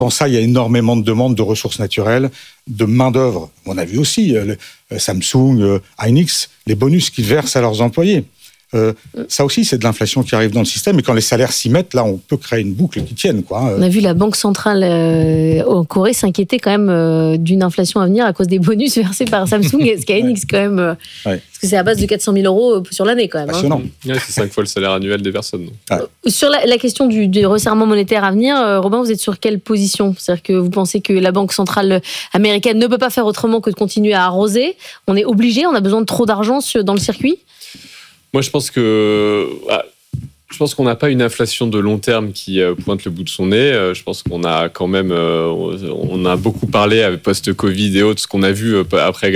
Dans ça, il y a énormément de demandes de ressources naturelles, de main-d'œuvre. On a vu aussi Samsung, Hynix, les bonus qu'ils versent à leurs employés. Ça aussi, c'est de l'inflation qui arrive dans le système. Et quand les salaires s'y mettent, là, on peut créer une boucle qui tienne, quoi. On a vu la Banque centrale en Corée s'inquiéter quand même d'une inflation à venir à cause des bonus versés par Samsung et Hynix, quand même. Parce que c'est à base de 400 000 euros sur l'année, quand même. Passionnant. Ouais, c'est 5 fois le salaire annuel des personnes. Sur la question du resserrement monétaire à venir, Robin, vous êtes sur quelle position ? C'est-à-dire que vous pensez que la Banque centrale américaine ne peut pas faire autrement que de continuer à arroser ? On est obligé, on a besoin de trop d'argent dans le circuit ? Moi, je pense qu'on n'a pas une inflation de long terme qui pointe le bout de son nez. Je pense qu'on a quand même, on a beaucoup parlé avec post-Covid et autres. Ce qu'on a vu après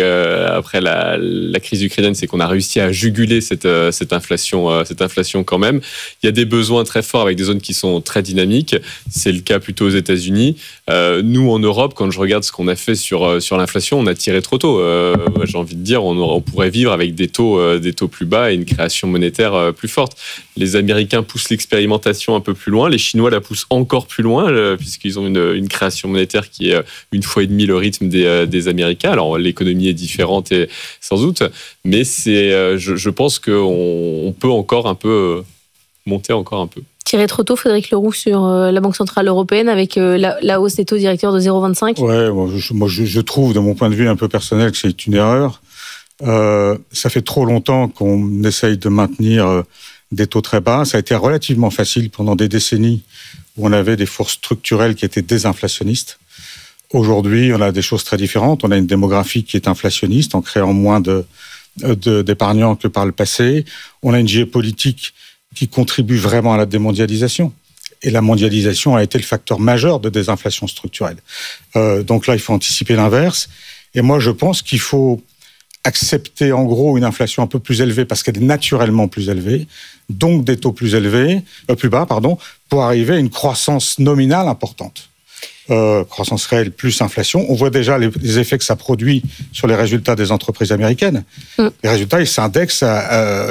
la crise ukrainienne, c'est qu'on a réussi à juguler cette inflation quand même. Il y a des besoins très forts avec des zones qui sont très dynamiques. C'est le cas plutôt aux États-Unis. Nous, en Europe, quand je regarde ce qu'on a fait sur l'inflation, on a tiré trop tôt. J'ai envie de dire, on pourrait vivre avec des taux plus bas et une création monétaire plus forte. Les Américains poussent l'expérimentation un peu plus loin. Les Chinois la poussent encore plus loin, puisqu'ils ont une création monétaire qui est 1,5 fois le rythme des Américains. Alors, l'économie est différente, et, sans doute, mais je pense qu'on peut encore un peu monter encore un peu. Tirer trop tôt, Frédéric Leroux, sur la Banque centrale européenne avec la hausse des taux directeurs de 0,25 ? Ouais, moi je trouve, de mon point de vue un peu personnel, que c'est une erreur. Ça fait trop longtemps qu'on essaye de maintenir des taux très bas. Ça a été relativement facile pendant des décennies où on avait des forces structurelles qui étaient désinflationnistes. Aujourd'hui, on a des choses très différentes. On a une démographie qui est inflationniste en créant moins d'épargnants que par le passé. On a une géopolitique qui contribue vraiment à la démondialisation. Et la mondialisation a été le facteur majeur de désinflation structurelle. Donc là, il faut anticiper l'inverse. Et moi, je pense qu'il faut accepter en gros une inflation un peu plus élevée parce qu'elle est naturellement plus élevée, donc des taux plus bas, pour arriver à une croissance nominale importante. Croissance réelle plus inflation. On voit déjà les effets que ça produit sur les résultats des entreprises américaines. Les résultats, ils s'indexent à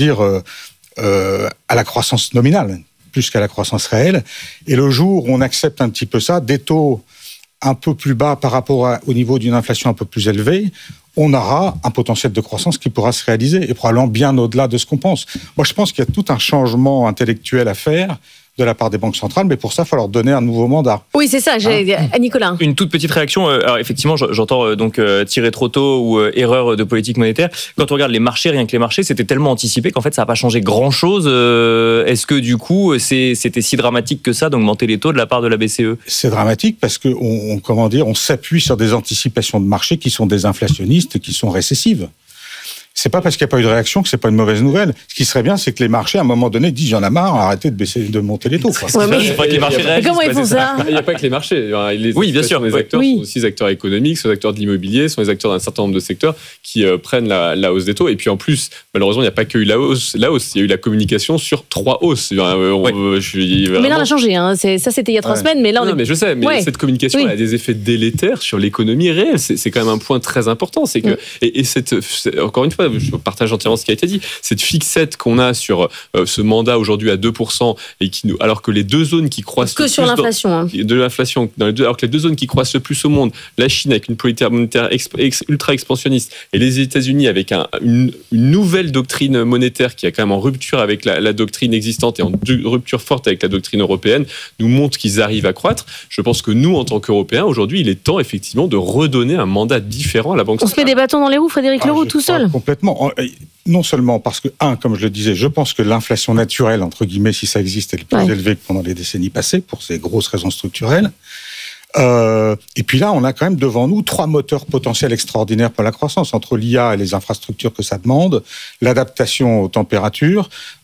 la croissance nominale, plus qu'à la croissance réelle. Et le jour où on accepte un petit peu ça, des taux un peu plus bas par rapport au niveau d'une inflation un peu plus élevée, on aura un potentiel de croissance qui pourra se réaliser, et probablement bien au-delà de ce qu'on pense. Moi, je pense qu'il y a tout un changement intellectuel à faire de la part des banques centrales, mais pour ça, il faut leur donner un nouveau mandat. Oui, c'est ça, Nicolas. Une toute petite réaction. Alors effectivement, j'entends donc tirer trop tôt ou erreur de politique monétaire. Quand on regarde les marchés, rien que les marchés, c'était tellement anticipé qu'en fait, ça n'a pas changé grand-chose. Est-ce que du coup, c'était si dramatique que ça d'augmenter les taux de la part de la BCE ? C'est dramatique parce qu'on s'appuie sur des anticipations de marché qui sont désinflationnistes, qui sont récessives. C'est pas parce qu'il n'y a pas eu de réaction que c'est pas une mauvaise nouvelle. Ce qui serait bien, c'est que les marchés, à un moment donné, disent j'en ai marre, arrêtez de monter les taux. Comment ils font ça ? Il n'y a pas que les marchés. Oui, bien sûr. Les acteurs sont aussi des acteurs économiques, sont des acteurs de l'immobilier, sont des acteurs d'un certain nombre de secteurs qui prennent la hausse des taux. Et puis en plus, malheureusement, il n'y a pas que eu la hausse. Il y a eu la communication sur 3 hausses. Mais là, on a changé. Ça, c'était il y a 3 semaines. Mais là, mais je sais. Mais cette communication elle a des effets délétères sur l'économie réelle. C'est quand même un point très important. C'est que encore une fois, je partage entièrement ce qui a été dit. Cette fixette qu'on a sur ce mandat aujourd'hui à 2%, alors que les deux zones qui croissent que sur l'inflation, de l'inflation, alors que les deux zones qui croissent le plus au monde, la Chine avec une politique monétaire ultra expansionniste et les États-Unis avec une nouvelle doctrine monétaire qui est quand même en rupture avec la doctrine existante et en rupture forte avec la doctrine européenne, nous montre qu'ils arrivent à croître. Je pense que nous, en tant qu'Européens, aujourd'hui, il est temps effectivement de redonner un mandat différent à la Banque centrale. On se met des bâtons dans les roues, Frédéric Leroux, tout seul. Complètement. Non seulement parce que, comme je le disais, je pense que l'inflation naturelle, entre guillemets, si ça existe, est le plus élevée que pendant les décennies passées, pour ces grosses raisons structurelles. Et puis là, on a quand même devant nous 3 moteurs potentiels extraordinaires pour la croissance, entre l'IA et les infrastructures que ça demande, l'adaptation aux températures,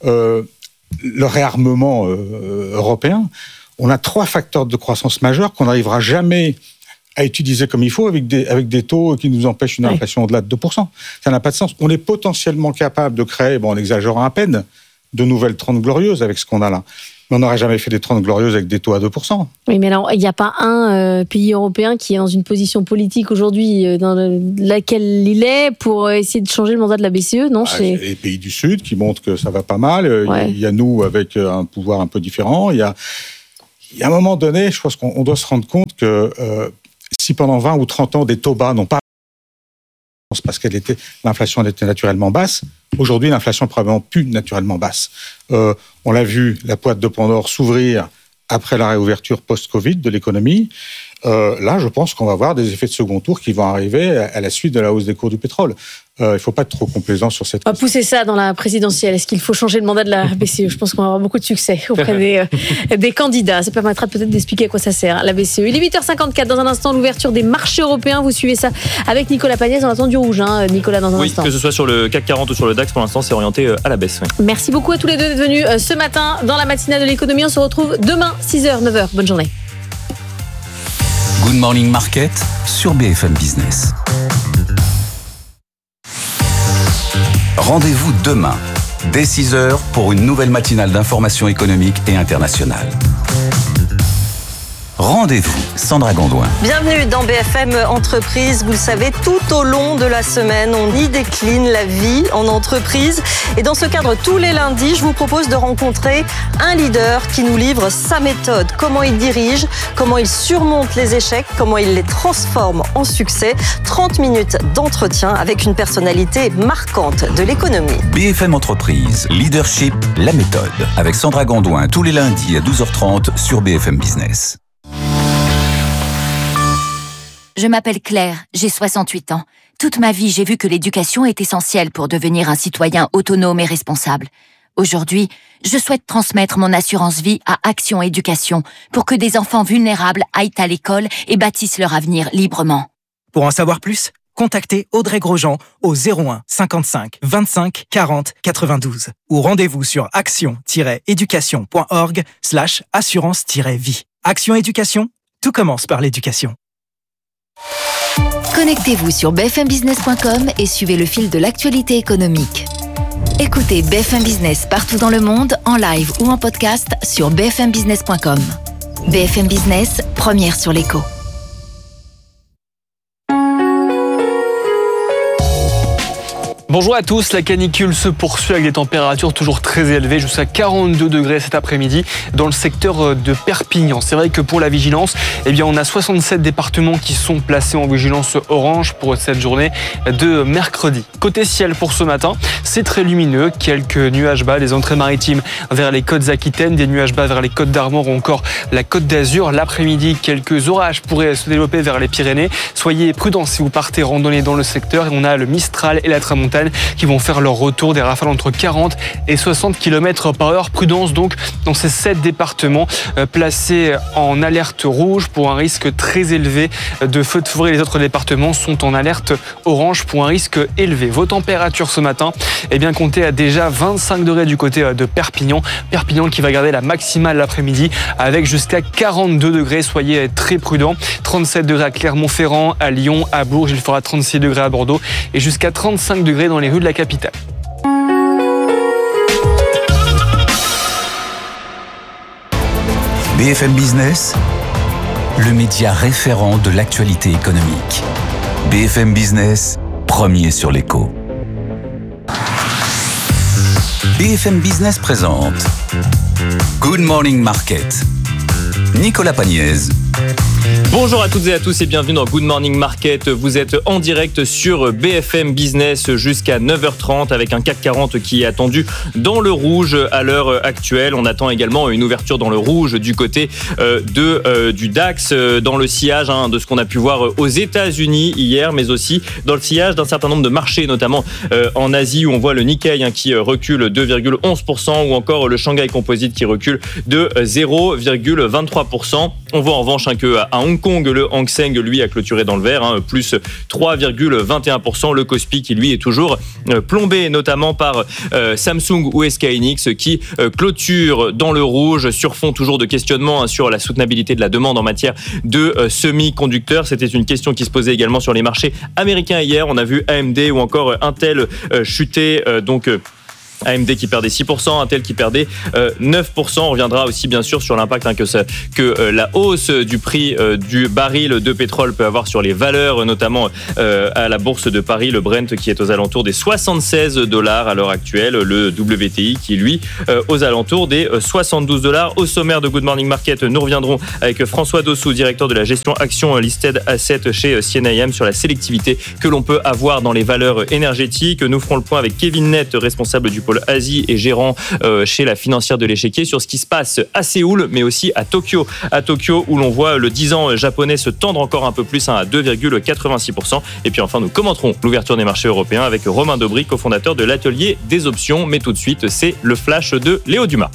le réarmement européen. On a 3 facteurs de croissance majeurs qu'on n'arrivera jamais à utiliser comme il faut avec des taux qui nous empêchent une inflation au-delà de 2%. Ça n'a pas de sens. On est potentiellement capable de créer, en exagérant à peine, de nouvelles 30 glorieuses avec ce qu'on a là. Mais on n'aurait jamais fait des 30 glorieuses avec des taux à 2%. Oui, mais alors, il n'y a pas un pays européen qui est dans une position politique aujourd'hui dans laquelle il est pour essayer de changer le mandat de la BCE, non ? C'est les pays du Sud qui montrent que ça va pas mal. Il y a nous avec un pouvoir un peu différent. Il il y a un moment donné, je pense qu'on doit se rendre compte que si pendant 20 ou 30 ans, des taux bas n'ont pas parce que l'inflation était naturellement basse, aujourd'hui, l'inflation est probablement plus naturellement basse. On l'a vu, la boîte de Pandore s'ouvrir après la réouverture post-Covid de l'économie. Là, je pense qu'on va voir des effets de second tour qui vont arriver à la suite de la hausse des cours du pétrole. Il ne faut pas être trop complaisant sur cette question. On va pousser ça dans la présidentielle. Est-ce qu'il faut changer le mandat de la BCE ? Je pense qu'on va avoir beaucoup de succès auprès des candidats. Ça permettra peut-être d'expliquer à quoi ça sert, la BCE. Il est 8h54. Dans un instant, l'ouverture des marchés européens. Vous suivez ça avec Nicolas Pagnès. On attend du rouge, Nicolas, dans un instant. Oui, que ce soit sur le CAC 40 ou sur le DAX, pour l'instant, c'est orienté à la baisse. Oui. Merci beaucoup à tous les deux d'être venus ce matin dans la matinale de l'économie. On se retrouve demain, 6h, 9h. Bonne journée. Good Morning Market sur BFM Business. Rendez-vous demain, dès 6h, pour une nouvelle matinale d'information économique et internationale. Rendez-vous, Sandra Gondouin. Bienvenue dans BFM Entreprise. Vous le savez, tout au long de la semaine, on y décline la vie en entreprise. Et dans ce cadre, tous les lundis, je vous propose de rencontrer un leader qui nous livre sa méthode. Comment il dirige, comment il surmonte les échecs, comment il les transforme en succès. 30 minutes d'entretien avec une personnalité marquante de l'économie. BFM Entreprise, Leadership, la méthode. Avec Sandra Gondouin, tous les lundis à 12h30 sur BFM Business. Je m'appelle Claire, j'ai 68 ans. Toute ma vie, j'ai vu que l'éducation est essentielle pour devenir un citoyen autonome et responsable. Aujourd'hui, je souhaite transmettre mon assurance vie à Action Éducation pour que des enfants vulnérables aillent à l'école et bâtissent leur avenir librement. Pour en savoir plus, contactez Audrey Grosjean au 01 55 25 40 92 ou rendez-vous sur action-éducation.org/assurance-vie. Action Éducation, tout commence par l'éducation. Connectez-vous sur bfmbusiness.com et suivez le fil de l'actualité économique. Écoutez BFM Business partout dans le monde, en live ou en podcast sur bfmbusiness.com. BFM Business, première sur l'écho. Bonjour à tous, la canicule se poursuit avec des températures toujours très élevées, jusqu'à 42 degrés cet après-midi dans le secteur de Perpignan. C'est vrai que pour la vigilance, on a 67 départements qui sont placés en vigilance orange pour cette journée de mercredi. Côté ciel pour ce matin, c'est très lumineux, quelques nuages bas, des entrées maritimes vers les côtes aquitaines, des nuages bas vers les côtes d'Armor ou encore la côte d'Azur. L'après-midi, quelques orages pourraient se développer vers les Pyrénées. Soyez prudents si vous partez randonner dans le secteur. Et on a le Mistral et la Tramontane qui vont faire leur retour, des rafales entre 40 et 60 km/h. Prudence donc dans ces 7 départements placés en alerte rouge pour un risque très élevé de feux de forêt. Les autres départements sont en alerte orange pour un risque élevé. Vos températures ce matin, comptez à déjà 25 degrés du côté de Perpignan. Perpignan qui va garder la maximale l'après-midi avec jusqu'à 42 degrés. Soyez très prudents. 37 degrés à Clermont-Ferrand, à Lyon, à Bourges. Il fera 36 degrés à Bordeaux et jusqu'à 35 degrés dans les rues de la capitale. BFM Business, le média référent de l'actualité économique. BFM Business, premier sur l'écho. BFM Business présente Good Morning Market. Nicolas Pagnès. Bonjour à toutes et à tous et bienvenue dans Good Morning Market. Vous êtes en direct sur BFM Business jusqu'à 9h30 avec un CAC 40 qui est attendu dans le rouge à l'heure actuelle. On attend également une ouverture dans le rouge du côté du DAX, dans le sillage de ce qu'on a pu voir aux États-Unis hier, mais aussi dans le sillage d'un certain nombre de marchés, notamment en Asie où on voit le Nikkei qui recule 2,11% ou encore le Shanghai Composite qui recule de 0,23%. On voit en revanche que à Hong Kong, le Hang Seng, lui, a clôturé dans le vert, plus 3,21%. Le Kospi, qui, lui, est toujours plombé, notamment par Samsung ou SK Hynix, qui clôture dans le rouge, sur fond toujours de questionnement sur la soutenabilité de la demande en matière de semi-conducteurs. C'était une question qui se posait également sur les marchés américains hier. On a vu AMD ou encore Intel chuter, AMD qui perdait 6%, Intel qui perdait 9%. On reviendra aussi bien sûr sur l'impact que la hausse du prix du baril de pétrole peut avoir sur les valeurs, notamment à la bourse de Paris, le Brent qui est aux alentours des $76 à l'heure actuelle, le WTI qui lui aux alentours des $72. Au sommaire de Good Morning Market, nous reviendrons avec François Dossou, directeur de la gestion action Listed Asset chez CNIM, sur la sélectivité que l'on peut avoir dans les valeurs énergétiques. Nous ferons le point avec Kevin Nett, responsable du pôle Asie et gérant chez la financière de l'échiquier, sur ce qui se passe à Séoul, mais aussi à Tokyo. À Tokyo, où l'on voit le 10 ans japonais se tendre encore un peu plus à 2,86%. Et puis enfin, nous commenterons l'ouverture des marchés européens avec Romain Dobry, cofondateur de l'atelier des options. Mais tout de suite, c'est le flash de Léo Dumas.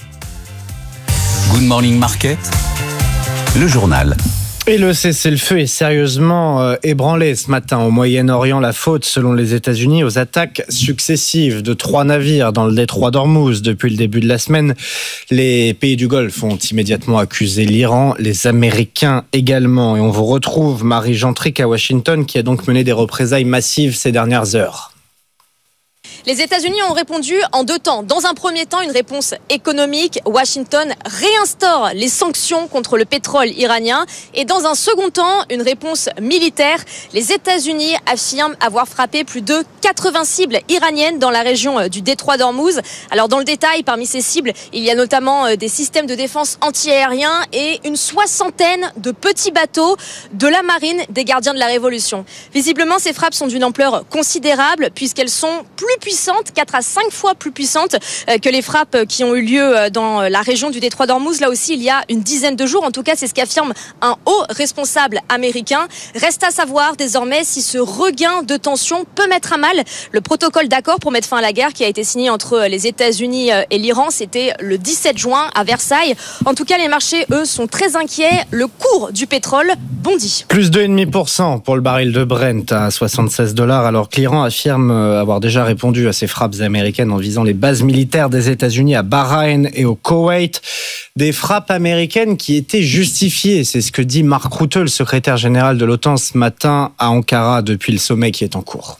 Good Morning Market, le journal. Et le cessez-le-feu est sérieusement ébranlé ce matin au Moyen-Orient. La faute, selon les États-Unis, aux attaques successives de 3 navires dans le détroit d'Ormuz depuis le début de la semaine. Les pays du Golfe ont immédiatement accusé l'Iran, les Américains également. Et on vous retrouve, Marie-Jean Tric, à Washington, qui a donc mené des représailles massives ces dernières heures. Les États-Unis ont répondu en 2 temps. Dans un premier temps, une réponse économique. Washington réinstaure les sanctions contre le pétrole iranien. Et dans un second temps, une réponse militaire. Les États-Unis affirment avoir frappé plus de 80 cibles iraniennes dans la région du détroit d'Ormuz. Alors dans le détail, parmi ces cibles, il y a notamment des systèmes de défense anti-aériens et une 60aine de petits bateaux de la marine des gardiens de la Révolution. Visiblement, ces frappes sont d'une ampleur considérable puisqu'elles sont plus puissantes, 4 à 5 fois plus puissantes que les frappes qui ont eu lieu dans la région du détroit d'Ormuz. Là aussi, il y a une dizaine de jours. En tout cas, c'est ce qu'affirme un haut responsable américain. Reste à savoir désormais si ce regain de tension peut mettre à mal le protocole d'accord pour mettre fin à la guerre qui a été signé entre les États-Unis et l'Iran. C'était le 17 juin à Versailles. En tout cas, les marchés, eux, sont très inquiets. Le cours du pétrole bondit. Plus 2,5% pour le baril de Brent à $76, alors que l'Iran affirme avoir déjà répondu à ces frappes américaines en visant les bases militaires des États-Unis à Bahreïn et au Koweït. Des frappes américaines qui étaient justifiées. C'est ce que dit Mark Rutte, le secrétaire général de l'OTAN, ce matin à Ankara depuis le sommet qui est en cours.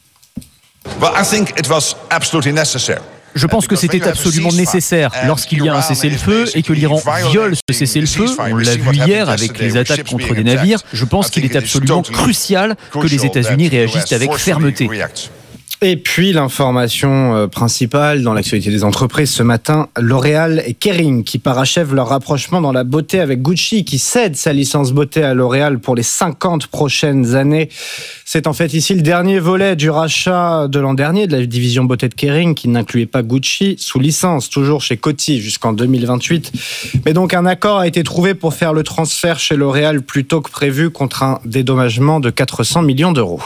Je pense que c'était absolument nécessaire lorsqu'il y a un cessez-le-feu et que l'Iran viole ce cessez-le-feu. On l'a vu hier avec les attaques contre des navires. Je pense qu'il est absolument crucial que les États-Unis réagissent avec fermeté. Et puis l'information principale dans l'actualité des entreprises ce matin, L'Oréal et Kering qui parachèvent leur rapprochement dans la beauté avec Gucci, qui cède sa licence beauté à L'Oréal pour les 50 prochaines années. C'est en fait ici le dernier volet du rachat de l'an dernier de la division beauté de Kering qui n'incluait pas Gucci, sous licence toujours chez Coty jusqu'en 2028. Mais donc un accord a été trouvé pour faire le transfert chez L'Oréal plus tôt que prévu contre un dédommagement de 400 millions d'euros.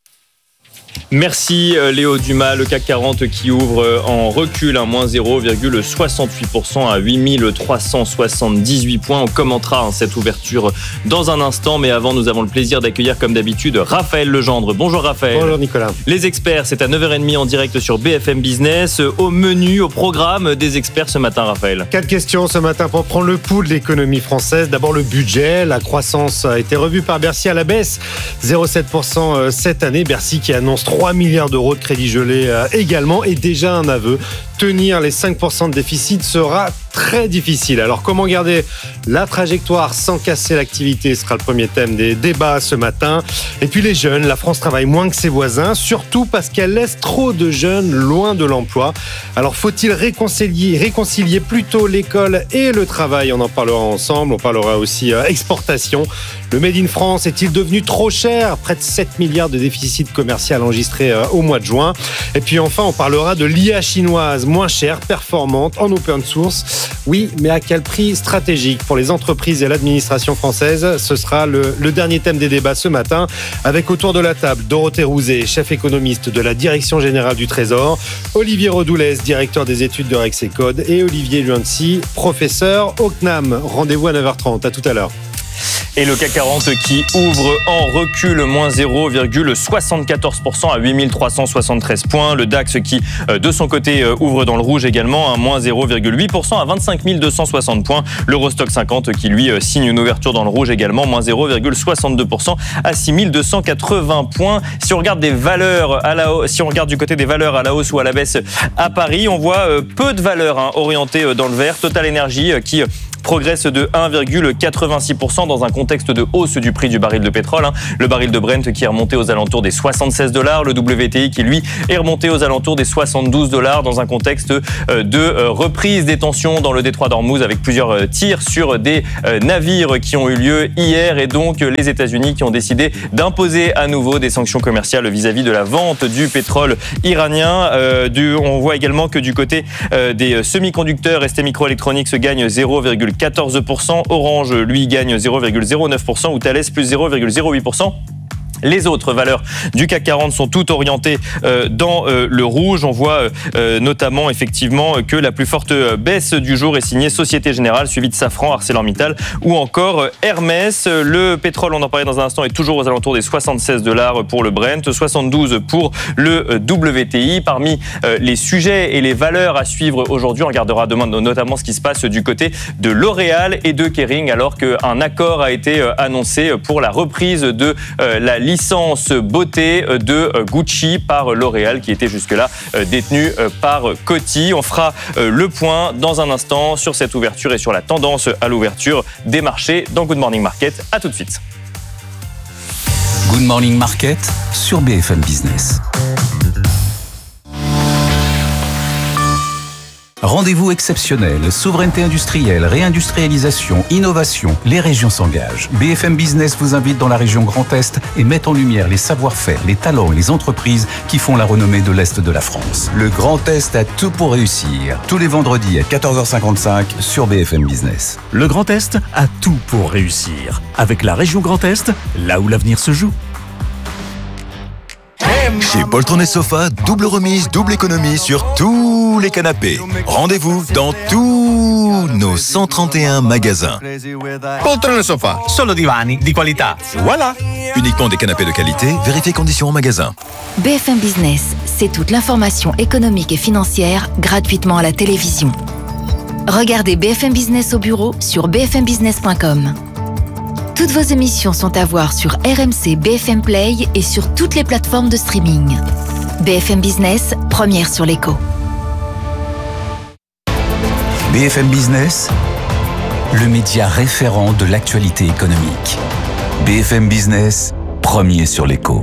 Merci Léo Dumas. Le CAC 40 qui ouvre en recul, moins 0,68% à 8378 points. On commentera cette ouverture dans un instant, mais avant nous avons le plaisir d'accueillir comme d'habitude Raphaël Legendre. Bonjour Raphaël. Bonjour Nicolas. Les experts, c'est à 9h30 en direct sur BFM Business. Au menu, au programme des experts ce matin, Raphaël. 4 questions ce matin pour prendre le pouls de l'économie française. D'abord le budget, la croissance a été revue par Bercy à la baisse, 0,7% cette année. Bercy qui annonce 3 milliards d'euros de crédit gelé également, et déjà un aveu. Tenir les 5% de déficit sera très difficile. Alors comment garder la trajectoire sans casser l'activité sera le premier thème des débats ce matin. Et puis les jeunes, la France travaille moins que ses voisins, surtout parce qu'elle laisse trop de jeunes loin de l'emploi. Alors faut-il réconcilier plutôt l'école et le travail? On en parlera ensemble. On parlera aussi exportation. Le Made in France est-il devenu trop cher? Près de 7 milliards de déficit commercial enregistré au mois de juin. Et puis enfin, on parlera de l'IA chinoise, moins chère, performante, en open source. Oui, mais à quel prix stratégique pour les entreprises et l'administration française? Ce sera le dernier thème des débats ce matin, avec autour de la table Dorothée Rouzet, chef économiste de la Direction Générale du Trésor, Olivier Rodoulès, directeur des études de Rexecode, et Olivier Luancy, professeur au CNAM. Rendez-vous à 9h30. À tout à l'heure. Et le CAC 40 qui ouvre en recul, moins 0,74% à 8373 points. Le DAX qui, de son côté, ouvre dans le rouge également, moins 0,8% à 25 260 points. L'Eurostock 50 qui, lui, signe une ouverture dans le rouge également, moins 0,62% à 6 280 points. Si on regarde des valeurs si on regarde du côté des valeurs à la hausse ou à la baisse à Paris, on voit peu de valeurs orientées dans le vert. Total Energy qui progresse de 1,86% dans un contexte de hausse du prix du baril de pétrole. Le baril de Brent qui est remonté aux alentours des $76, le WTI qui lui est remonté aux alentours des $72 dans un contexte de reprise des tensions dans le détroit d'Ormuz avec plusieurs tirs sur des navires qui ont eu lieu hier et donc les États-Unis qui ont décidé d'imposer à nouveau des sanctions commerciales vis-à-vis de la vente du pétrole iranien. On voit également que du côté des semi-conducteurs, ST Microelectronics gagne 0,14%, Orange lui gagne 0,09% ou Thales plus 0,08%. Les autres valeurs du CAC 40 sont toutes orientées dans le rouge. On voit notamment effectivement que la plus forte baisse du jour est signée Société Générale, suivie de Safran, ArcelorMittal ou encore Hermès. Le pétrole, on en parlait dans un instant, est toujours aux alentours des $76 pour le Brent, 72 pour le WTI. Parmi les sujets et les valeurs à suivre aujourd'hui, on regardera demain notamment ce qui se passe du côté de L'Oréal et de Kering, alors qu'un accord a été annoncé pour la reprise de la licence beauté de Gucci par L'Oréal qui était jusque-là détenue par Coty. On fera le point dans un instant sur cette ouverture et sur la tendance à l'ouverture des marchés dans Good Morning Market. À tout de suite. Good Morning Market sur BFM Business. Rendez-vous exceptionnel, souveraineté industrielle, réindustrialisation, innovation, les régions s'engagent. BFM Business vous invite dans la région Grand Est et met en lumière les savoir-faire, les talents et les entreprises qui font la renommée de l'Est de la France. Le Grand Est a tout pour réussir. Tous les vendredis à 14h55 sur BFM Business. Le Grand Est a tout pour réussir. Avec la région Grand Est, là où l'avenir se joue. Chez Poltron et Sofa, double remise, double économie sur tous les canapés. Rendez-vous dans tous nos 131 magasins. Poltron e Sofa, solo divani di qualità. Voilà. Uniquement des canapés de qualité, vérifiez conditions en magasin. BFM Business, c'est toute l'information économique et financière gratuitement à la télévision. Regardez BFM Business au bureau sur bfmbusiness.com. Toutes vos émissions sont à voir sur RMC, BFM Play et sur toutes les plateformes de streaming. BFM Business, première sur l'écho. BFM Business, le média référent de l'actualité économique. BFM Business, premier sur l'écho.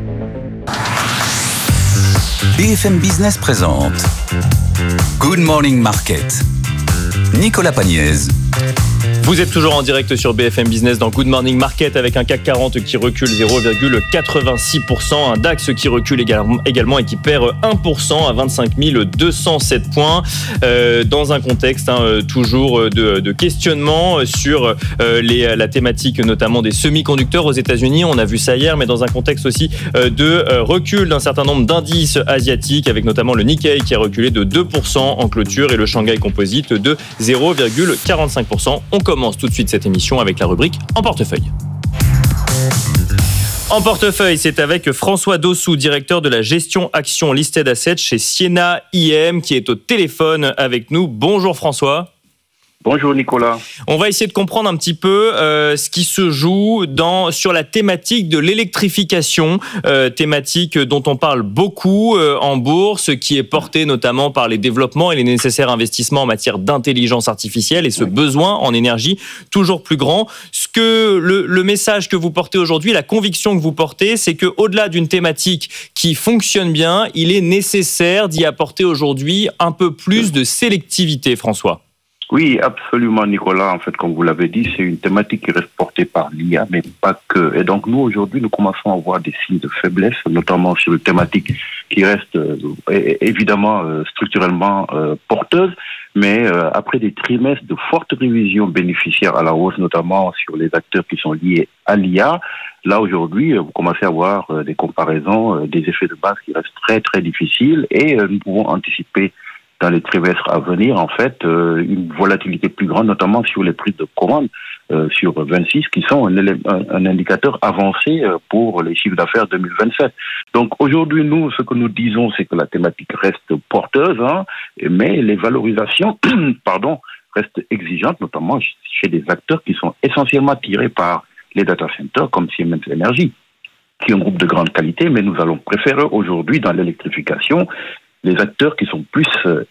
BFM Business présente Good Morning Market. Nicolas Pagnès. Vous êtes toujours en direct sur BFM Business dans Good Morning Market avec un CAC 40 qui recule 0,86%, un DAX qui recule également et qui perd 1% à 25 207 points dans un contexte toujours de questionnement sur la thématique notamment des semi-conducteurs aux États-Unis. On a vu ça hier, mais dans un contexte aussi de recul d'un certain nombre d'indices asiatiques avec notamment le Nikkei qui a reculé de 2% en clôture et le Shanghai Composite de 0,45%. On commence tout de suite cette émission avec la rubrique En portefeuille. En portefeuille, c'est avec François Dossou, directeur de la gestion action Listed Assets chez Siena IM, qui est au téléphone avec nous. Bonjour François. Bonjour Nicolas. On va essayer de comprendre un petit peu ce qui se joue sur la thématique de l'électrification, thématique dont on parle beaucoup en bourse, qui est portée notamment par les développements et les nécessaires investissements en matière d'intelligence artificielle et ce besoin en énergie toujours plus grand. Ce que le message que vous portez aujourd'hui, la conviction que vous portez, c'est que au-delà d'une thématique qui fonctionne bien, il est nécessaire d'y apporter aujourd'hui un peu plus de sélectivité, François. Oui, absolument, Nicolas. En fait, comme vous l'avez dit, c'est une thématique qui reste portée par l'IA, mais pas que. Et donc, nous, aujourd'hui, nous commençons à voir des signes de faiblesse, notamment sur une thématique qui reste évidemment structurellement porteuse, mais après des trimestres de fortes révisions bénéficiaires à la hausse, notamment sur les acteurs qui sont liés à l'IA, là, aujourd'hui, vous commencez à voir des comparaisons, des effets de base qui restent très, très difficiles et nous pouvons anticiper dans les trimestres à venir, en fait, une volatilité plus grande, notamment sur les prix de commande, sur 26, qui sont un indicateur avancé pour les chiffres d'affaires 2027. Donc aujourd'hui, nous, ce que nous disons, c'est que la thématique reste porteuse, mais les valorisations, restent exigeantes, notamment chez des acteurs qui sont essentiellement tirés par les data centers, comme Siemens Energy, qui est un groupe de grande qualité, mais nous allons préférer aujourd'hui, dans l'électrification, les acteurs qui sont plus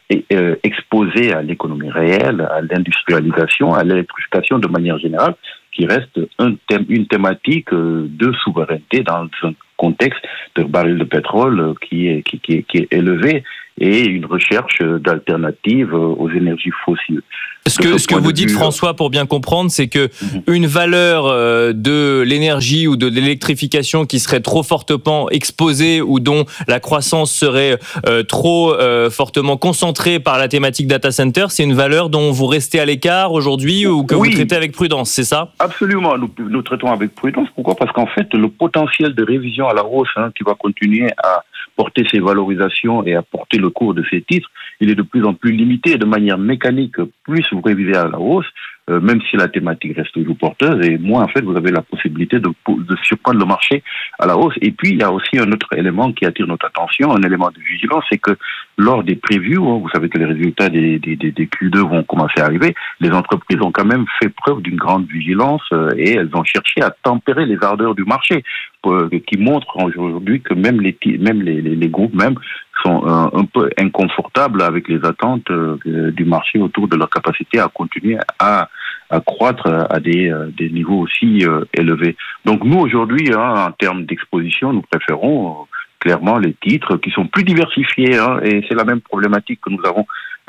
exposés à l'économie réelle, à l'industrialisation, à l'électrification de manière générale, qui reste une thématique de souveraineté dans un contexte de baril de pétrole qui est élevé et une recherche d'alternatives aux énergies fossiles. Ce que vous dites, François, pour bien comprendre, c'est que une valeur de l'énergie ou de l'électrification qui serait trop fortement exposée ou dont la croissance serait trop fortement concentrée par la thématique data center, c'est une valeur dont vous restez à l'écart aujourd'hui ou que vous traitez avec prudence, c'est ça ? Absolument, nous traitons avec prudence. Pourquoi ? Parce qu'en fait, le potentiel de révision à la hausse qui va continuer à porter ses valorisations et à porter le cours de ces titres, il est de plus en plus limité et de manière mécanique. Plus vous révisez à la hausse, même si la thématique reste toujours porteuse, et moins en fait vous avez la possibilité de surprendre le marché à la hausse. Et puis il y a aussi un autre élément qui attire notre attention, un élément de vigilance, c'est que lors des previews, vous savez que les résultats des Q2 vont commencer à arriver, les entreprises ont quand même fait preuve d'une grande vigilance et elles ont cherché à tempérer les ardeurs du marché, qui montrent aujourd'hui que même les groupes même sont un peu inconfortables avec les attentes du marché autour de leur capacité à continuer à croître à des niveaux aussi élevés. Donc nous aujourd'hui, en termes d'exposition, nous préférons clairement les titres qui sont plus diversifiés, et c'est la même problématique que nous avons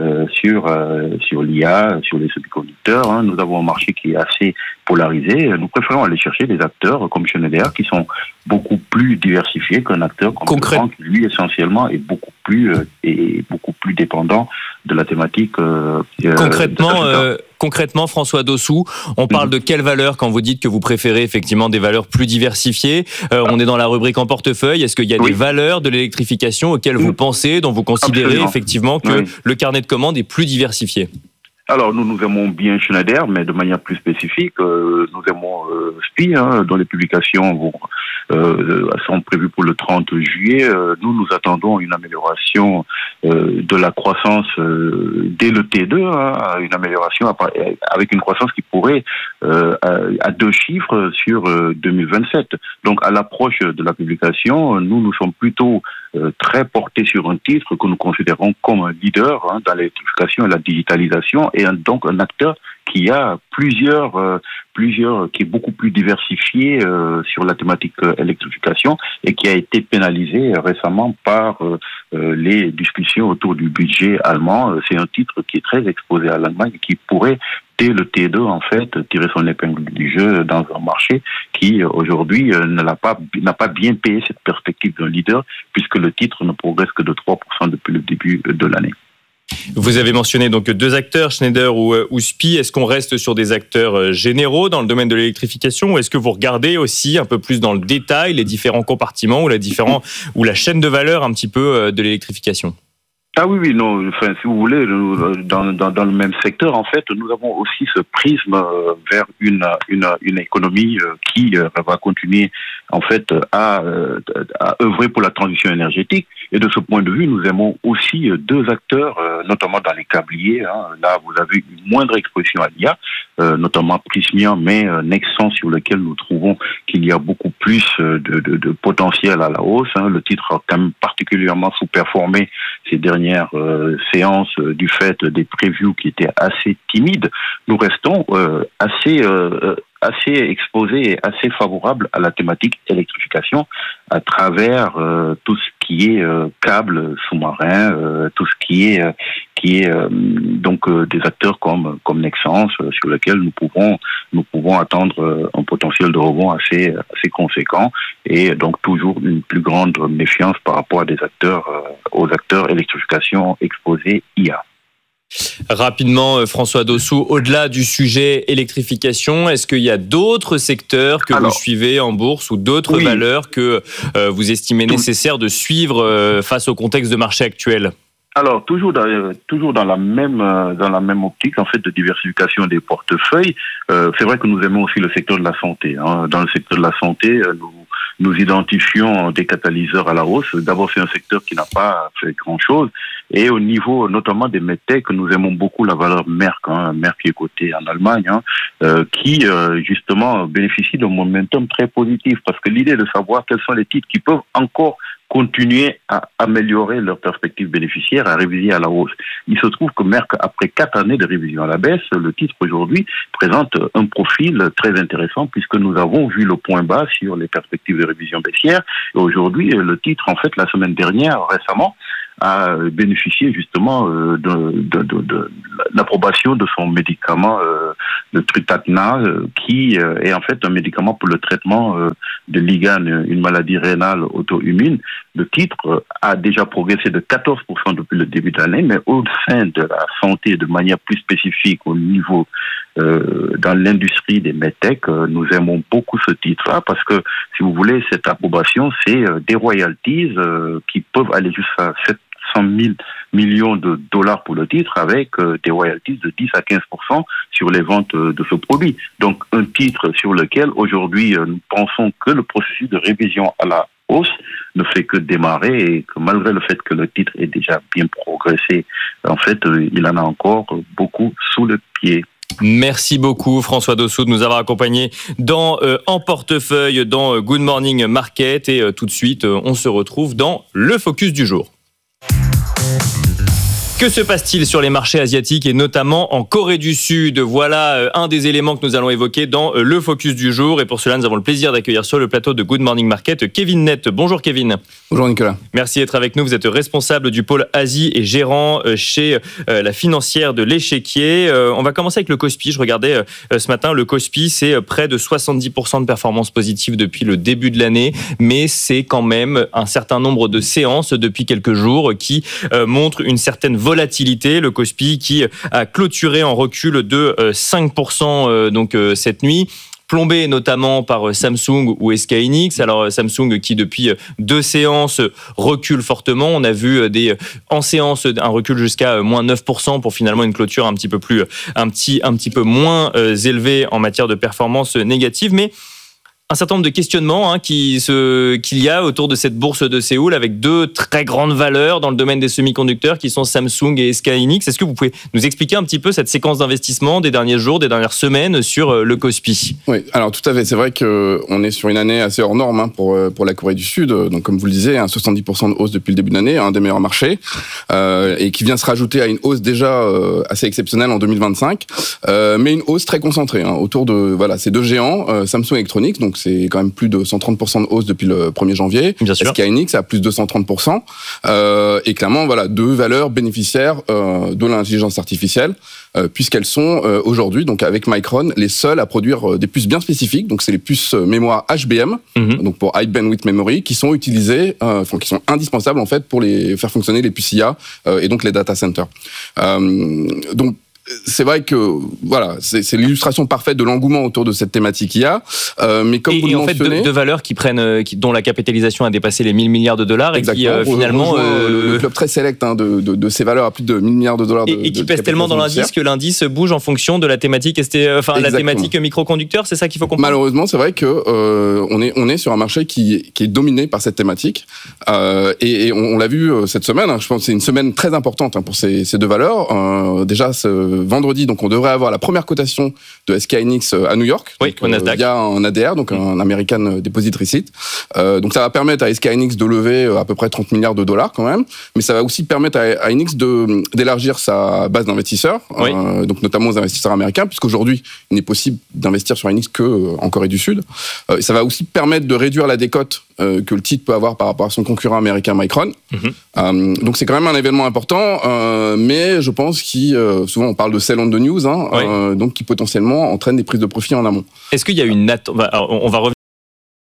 sur l'IA, sur les semi-conducteurs. Nous avons un marché qui est assez polarisé. Nous préférons aller chercher des acteurs comme Schneider qui sont beaucoup plus diversifiés qu'un acteur comme Safran qui lui essentiellement est beaucoup plus dépendant de la thématique. Concrètement, François Dossou, on parle de quelle valeur quand vous dites que vous préférez effectivement des valeurs plus diversifiées? On est dans la rubrique en portefeuille. Est-ce qu'il y a des valeurs de l'électrification auxquelles vous pensez, dont vous considérez effectivement que le carnet de commandes est plus diversifié? Alors, nous aimons bien Schneider, mais de manière plus spécifique, nous aimons SPIE, dont les publications sont prévues pour le 30 juillet. Nous attendons une amélioration de la croissance dès le T2, une amélioration avec une croissance qui pourrait à 2 chiffres sur 2027. Donc, à l'approche de la publication, nous sommes plutôt très portés sur un titre que nous considérons comme un leader dans l'électrification et la digitalisation, et donc un acteur qui a qui est beaucoup plus diversifié sur la thématique électrification et qui a été pénalisé récemment par les discussions autour du budget allemand. C'est un titre qui est très exposé à l'Allemagne et qui pourrait, dès le T2, en fait, tirer son épingle du jeu dans un marché qui, aujourd'hui, n'a pas bien payé cette perspective d'un leader, puisque le titre ne progresse que de 3% depuis le début de l'année. Vous avez mentionné donc 2 acteurs, Schneider ou SPIE. Est-ce qu'on reste sur des acteurs généraux dans le domaine de l'électrification, ou est-ce que vous regardez aussi un peu plus dans le détail les différents compartiments ou la chaîne de valeur un petit peu de l'électrification? Ah oui, non. Enfin, si vous voulez, dans le même secteur, en fait, nous avons aussi ce prisme vers une économie qui va continuer, en fait, à œuvrer pour la transition énergétique. Et de ce point de vue, nous aimons aussi 2 acteurs, notamment dans les câbliers. Là, vous avez une moindre exposition à l'IA, notamment Prysmian, mais Nexans, sur lequel nous trouvons qu'il y a beaucoup plus de potentiel à la hausse. Le titre a quand même particulièrement sous-performé ces dernières séances du fait des previews qui étaient assez timides. Nous restons assez exposés et assez favorables à la thématique électrification à travers tout ce qui est câbles sous-marins, tout ce qui est donc des acteurs comme Nexans, sur lesquels nous pouvons attendre un potentiel de rebond assez conséquent, et donc toujours une plus grande méfiance par rapport aux acteurs électrification exposés IA. Rapidement, François Dossou, au-delà du sujet électrification, est-ce qu'il y a d'autres secteurs que vous suivez en bourse ou d'autres valeurs que vous estimez nécessaire de suivre face au contexte de marché actuel ? Alors, toujours dans la même optique, en fait, de diversification des portefeuilles. C'est vrai que nous aimons aussi le secteur de la santé. Hein. Dans le secteur de la santé, nous identifions des catalyseurs à la hausse. D'abord, c'est un secteur qui n'a pas fait grand-chose. Et au niveau, notamment des medtech, nous aimons beaucoup la valeur Merck, hein, Merck qui est coté en Allemagne, hein, qui, justement, bénéficie d'un momentum très positif. Parce que l'idée de savoir quels sont les titres qui peuvent encore continuer à améliorer leurs perspectives bénéficiaires, à réviser à la hausse. Il se trouve que Merck, après 4 années de révision à la baisse, le titre aujourd'hui présente un profil très intéressant puisque nous avons vu le point bas sur les perspectives de révision baissière. Et aujourd'hui, le titre, en fait, la semaine dernière, récemment, a bénéficié justement de l'approbation de son médicament, le Tritatna, qui est en fait un médicament pour le traitement de l'IgAN, une maladie rénale auto-immune. Le titre a déjà progressé de 14% depuis le début de l'année, mais au sein de la santé, de manière plus spécifique au niveau dans l'industrie des medtech, nous aimons beaucoup ce titre-là parce que, si vous voulez, cette approbation, c'est des royalties qui peuvent aller jusqu'à 700 000 millions de dollars pour le titre, avec des royalties de 10 à 15% sur les ventes de ce produit. Donc, un titre sur lequel, aujourd'hui, nous pensons que le processus de révision à la hausse ne fait que démarrer et que malgré le fait que le titre ait déjà bien progressé, en fait, il en a encore beaucoup sous le pied. Merci beaucoup François Dossou de nous avoir accompagnés dans En Portefeuille, dans Good Morning Market, et tout de suite on se retrouve dans le focus du jour. Que se passe-t-il sur les marchés asiatiques et notamment en Corée du Sud ? Voilà un des éléments que nous allons évoquer dans le focus du jour. Et pour cela, nous avons le plaisir d'accueillir sur le plateau de Good Morning Market Kevin Nett. Bonjour Kevin. Bonjour Nicolas. Merci d'être avec nous. Vous êtes responsable du pôle Asie et gérant chez la financière de l'Échiquier. On va commencer avec le Kospi. Je regardais ce matin, le Kospi, c'est près de 70% de performance positive depuis le début de l'année. Mais c'est quand même un certain nombre de séances depuis quelques jours qui montrent une certaine volatilité. Le Kospi qui a clôturé en recul de 5% cette nuit, plombé notamment par Samsung ou SK Hynix. Alors Samsung qui depuis 2 séances recule fortement. On a vu en séance un recul jusqu'à moins 9% pour finalement une clôture un petit peu moins élevée en matière de performance négative. Mais un certain nombre de questionnements qu'il y a autour de cette bourse de Séoul, avec 2 très grandes valeurs dans le domaine des semi-conducteurs qui sont Samsung et SK Hynix. Est-ce que vous pouvez nous expliquer un petit peu cette séquence d'investissement des derniers jours, des dernières semaines sur le Kospi ? Oui, alors tout à fait. C'est vrai qu'on est sur une année assez hors norme pour la Corée du Sud. Donc comme vous le disiez, 70% de hausse depuis le début de l'année, un des meilleurs marchés, et qui vient se rajouter à une hausse déjà assez exceptionnelle en 2025, mais une hausse très concentrée autour de ces 2 géants, Samsung Electronics, donc c'est quand même plus de 130% de hausse depuis le 1er janvier. SK Hynix a plus de 230%. Et clairement, 2 valeurs bénéficiaires de l'intelligence artificielle, puisqu'elles sont aujourd'hui, donc avec Micron, les seules à produire des puces bien spécifiques. Donc c'est les puces mémoire HBM, donc pour High Bandwidth Memory, qui sont utilisées, qui sont indispensables en fait pour faire fonctionner les puces IA et donc les data centers. Donc c'est vrai que c'est l'illustration parfaite de l'engouement autour de cette thématique IA. Mais comme vous le mentionnez, 2 valeurs dont la capitalisation a dépassé les 1000 milliards de dollars et qui finalement le club très select de ces valeurs à plus de 1000 milliards de dollars et qui pèsent tellement dans l'indice que l'indice bouge en fonction de la thématique la thématique microconducteur. C'est ça qu'il faut comprendre. Malheureusement, c'est vrai que on est sur un marché qui est dominé par cette thématique et on l'a vu cette semaine. Je pense que c'est une semaine très importante pour ces 2 valeurs. Déjà vendredi, donc on devrait avoir la première cotation de SK Hynix à New York, au Nasdaq, via un ADR, donc un American Deposit Receipt. Donc ça va permettre à SK Hynix de lever à peu près 30 milliards de dollars quand même, mais ça va aussi permettre à Hynix d'élargir sa base d'investisseurs, donc notamment aux investisseurs américains, puisqu'aujourd'hui il n'est possible d'investir sur Hynix qu'en Corée du Sud. Ça va aussi permettre de réduire la décote que le titre peut avoir par rapport à son concurrent américain Micron. Donc c'est quand même un événement important, mais je pense souvent on parle de sell on the news, donc qui potentiellement entraîne des prises de profit en amont. Est-ce qu'il y a une on va revenir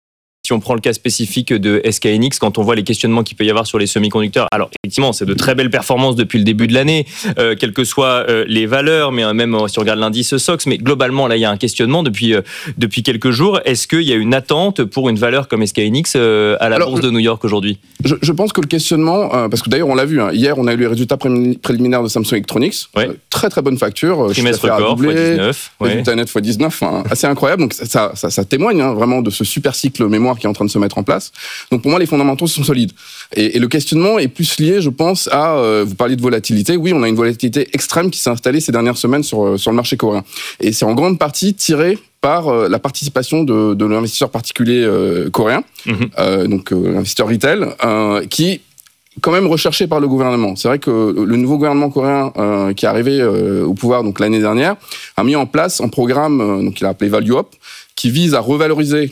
Si on prend le cas spécifique de SK hynix, quand on voit les questionnements qu'il peut y avoir sur les semi-conducteurs, alors effectivement, c'est de très belles performances depuis le début de l'année, quelles que soient les valeurs, mais même si on regarde l'indice SOX, mais globalement, là, il y a un questionnement depuis quelques jours. Est-ce qu'il y a une attente pour une valeur comme SK hynix à la bourse de New York aujourd'hui ? Je pense que le questionnement, parce que d'ailleurs, on l'a vu, hier, on a eu les résultats préliminaires de Samsung Electronics. Très, très bonne facture. Trimestre record, x19. Résultat net x19, assez incroyable. Donc, ça témoigne vraiment de ce super cycle mémoire qui est en train de se mettre en place. Donc pour moi, les fondamentaux sont solides. Et le questionnement est plus lié, je pense, à... vous parliez de volatilité. Oui, on a une volatilité extrême qui s'est installée ces dernières semaines sur le marché coréen. Et c'est en grande partie tiré par la participation de l'investisseur particulier coréen, donc l'investisseur retail, qui quand même recherché par le gouvernement. C'est vrai que le nouveau gouvernement coréen qui est arrivé au pouvoir donc l'année dernière a mis en place un programme qu'il a appelé Value Up, qui vise à revaloriser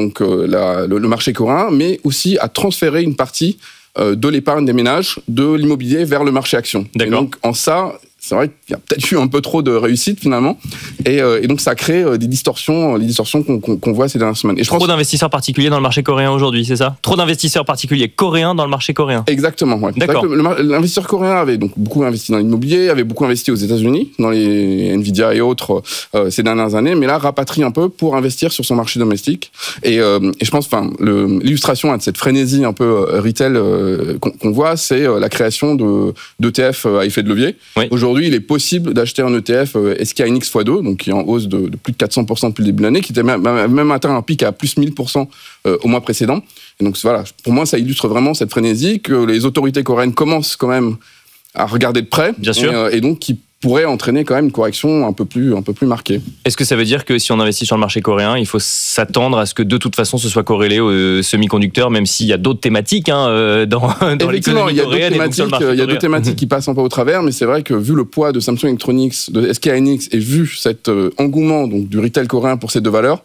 le marché coréen, mais aussi à transférer une partie de l'épargne des ménages de l'immobilier vers le marché action. Et donc en ça, c'est vrai qu'il y a peut-être eu un peu trop de réussite finalement, et donc ça crée des distorsions, les distorsions qu'on voit ces dernières semaines. Et trop d'investisseurs particuliers dans le marché coréen aujourd'hui, c'est ça ? Trop d'investisseurs particuliers coréens dans le marché coréen. Exactement. Ouais. D'accord. L'investisseur coréen avait donc beaucoup investi dans l'immobilier, avait beaucoup investi aux États-Unis, dans les Nvidia et autres ces dernières années, mais là rapatrie un peu pour investir sur son marché domestique. Et je pense, l'illustration de cette frénésie un peu retail qu'on voit, c'est la création d'ETF à effet de levier. Oui. Aujourd'hui, il est possible d'acheter un ETF SK hynix x2, donc qui est en hausse de plus de 400% depuis le début de l'année, qui était même atteint un pic à plus 1000% au mois précédent. Et donc voilà, pour moi, ça illustre vraiment cette frénésie que les autorités coréennes commencent quand même à regarder de près. Bien sûr. Et donc qui pourrait entraîner quand même une correction un peu plus marquée. Est-ce que ça veut dire que si on investit sur le marché coréen, il faut s'attendre à ce que de toute façon ce soit corrélé aux semi-conducteurs, même s'il y a d'autres thématiques dans l'économie coréenne et donc sur le marché coréen. Il y a d'autres thématiques qui passent un peu au travers, mais c'est vrai que vu le poids de Samsung Electronics, de SK hynix et vu cet engouement donc, du retail coréen pour ces deux valeurs,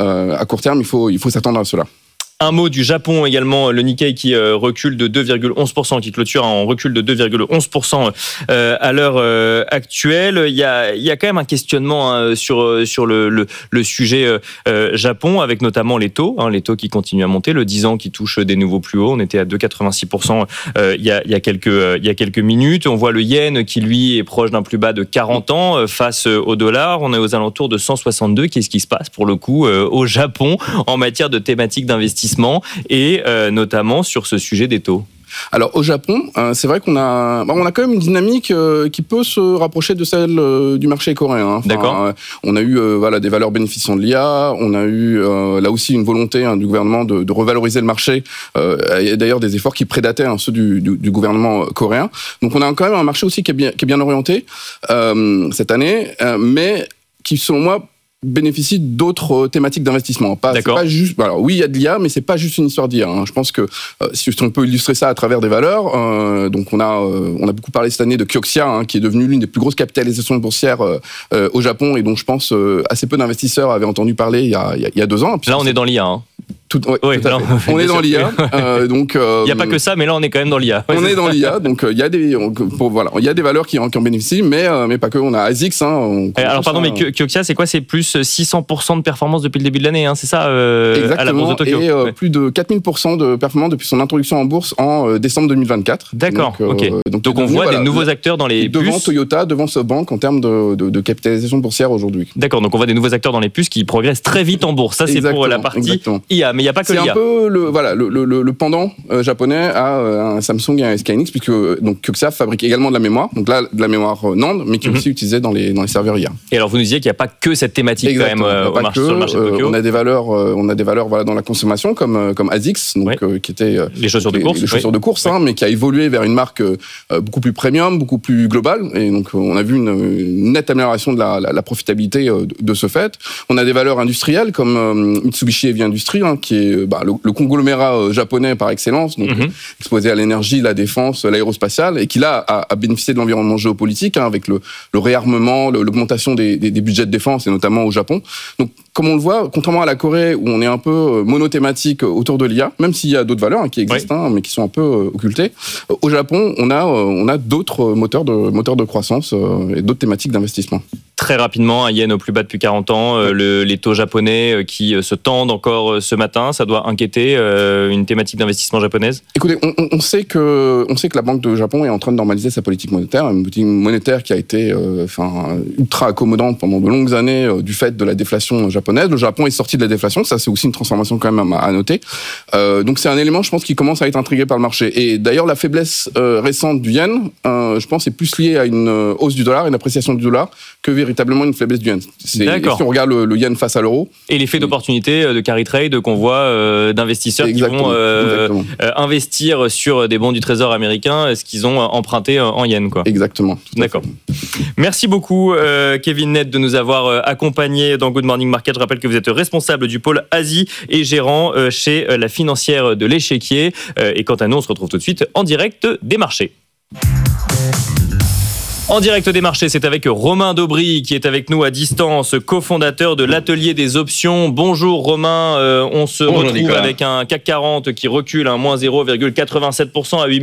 à court terme, il faut s'attendre à cela. Un mot du Japon également, le Nikkei qui recule de 2,11%, qui clôture en recul de 2,11% à l'heure actuelle. Il y a quand même un questionnement sur le sujet Japon, avec notamment les taux qui continuent à monter, le 10 ans qui touche des nouveaux plus hauts. On était à 2,86% il y a quelques minutes. On voit le yen qui lui est proche d'un plus bas de 40 ans face au dollar. On est aux alentours de 162. Qu'est-ce qui se passe pour le coup au Japon en matière de thématique d'investissement et notamment sur ce sujet des taux? Alors au Japon, c'est vrai qu'on a quand même une dynamique qui peut se rapprocher de celle du marché coréen. D'accord. On a eu des valeurs bénéficiant de l'IA, on a eu là aussi une volonté du gouvernement de revaloriser le marché, et d'ailleurs des efforts qui prédataient ceux du gouvernement coréen. Donc on a quand même un marché aussi qui est bien orienté cette année, mais qui selon moi bénéficie d'autres thématiques d'investissement. C'est pas juste. Alors oui, il y a de l'IA, mais c'est pas juste une histoire d'IA. Je pense que si on peut illustrer ça à travers des valeurs, donc on a beaucoup parlé cette année de Kioxia, qui est devenue l'une des plus grosses capitalisations boursières au Japon et dont je pense assez peu d'investisseurs avaient entendu parler il y a 2 ans. Là, on est dans l'IA. On est dans l'IA, donc il n'y a pas que ça, mais là on est quand même dans l'IA. On est dans l'IA, donc il y a des valeurs qui en bénéficient, mais pas que. On a ASICS. Alors pardon, mais Kioxia, c'est quoi? C'est plus 600% de performance depuis le début de l'année, c'est ça? Exactement. À la bourse de Tokyo. Et plus de 4000% de performance depuis son introduction en bourse en décembre 2024. D'accord. Donc on voit des nouveaux acteurs dans les puces. Devant Toyota, devant SoftBank en termes de capitalisation boursière aujourd'hui. D'accord. Donc on voit des nouveaux acteurs dans les puces qui progressent très vite en bourse. Ça c'est pour la partie IA, mais il n'y a pas que l'IA. C'est un peu le pendant japonais à un Samsung et un SK hynix, puisque donc Kioxia fabrique également de la mémoire, donc là de la mémoire NAND, mais qui est aussi utilisée dans les serveurs IA. Et alors vous nous disiez qu'il n'y a pas que cette thématique. Exactement, quand même sur le marché de Tokyo. On a des valeurs dans la consommation comme ASICS, donc qui était les chaussures de course, mais qui a évolué vers une marque beaucoup plus premium, beaucoup plus globale, et donc on a vu une nette amélioration de la profitabilité de ce fait. On a des valeurs industrielles comme Mitsubishi Heavy Industries, qui est le conglomérat japonais par excellence, donc exposé à l'énergie, la défense, l'aérospatiale, et qui là a bénéficié de l'environnement géopolitique avec le réarmement, l'augmentation des budgets de défense, et notamment au Japon. Donc comme on le voit, contrairement à la Corée où on est un peu monothématique autour de l'IA, même s'il y a d'autres valeurs qui existent, mais qui sont un peu occultées, au Japon, on a d'autres moteurs de croissance et d'autres thématiques d'investissement. Très rapidement, un yen au plus bas depuis 40 ans, les taux japonais qui se tendent encore ce matin, ça doit inquiéter une thématique d'investissement japonaise? Écoutez, on sait que la Banque de Japon est en train de normaliser sa politique monétaire, une politique monétaire qui a été ultra accommodante pendant de longues années du fait de la déflation japonaise. Le Japon est sorti de la déflation, ça c'est aussi une transformation quand même à noter. Donc c'est un élément, je pense, qui commence à être intrigué par le marché. Et d'ailleurs, la faiblesse récente du yen, je pense, est plus liée à une hausse du dollar, une appréciation du dollar, que véritablement une faiblesse du yen. Si on regarde le yen face à l'euro. Et l'effet d'opportunité de carry trade qu'on voit d'investisseurs qui vont investir sur des bons du Trésor américain, ce qu'ils ont emprunté en yens, quoi. Exactement. D'accord. Merci beaucoup, Kevin Nett, de nous avoir accompagnés dans Good Morning Market. Je rappelle que vous êtes responsable du pôle Asie et gérant chez la financière de l'Échiquier. Et quant à nous, on se retrouve tout de suite en direct des marchés. En direct des marchés, c'est avec Romain Daubry qui est avec nous à distance, cofondateur de l'Atelier des Options. Bonjour Romain, on se retrouve Nicolas. Avec un CAC 40 qui recule moins 0,87% à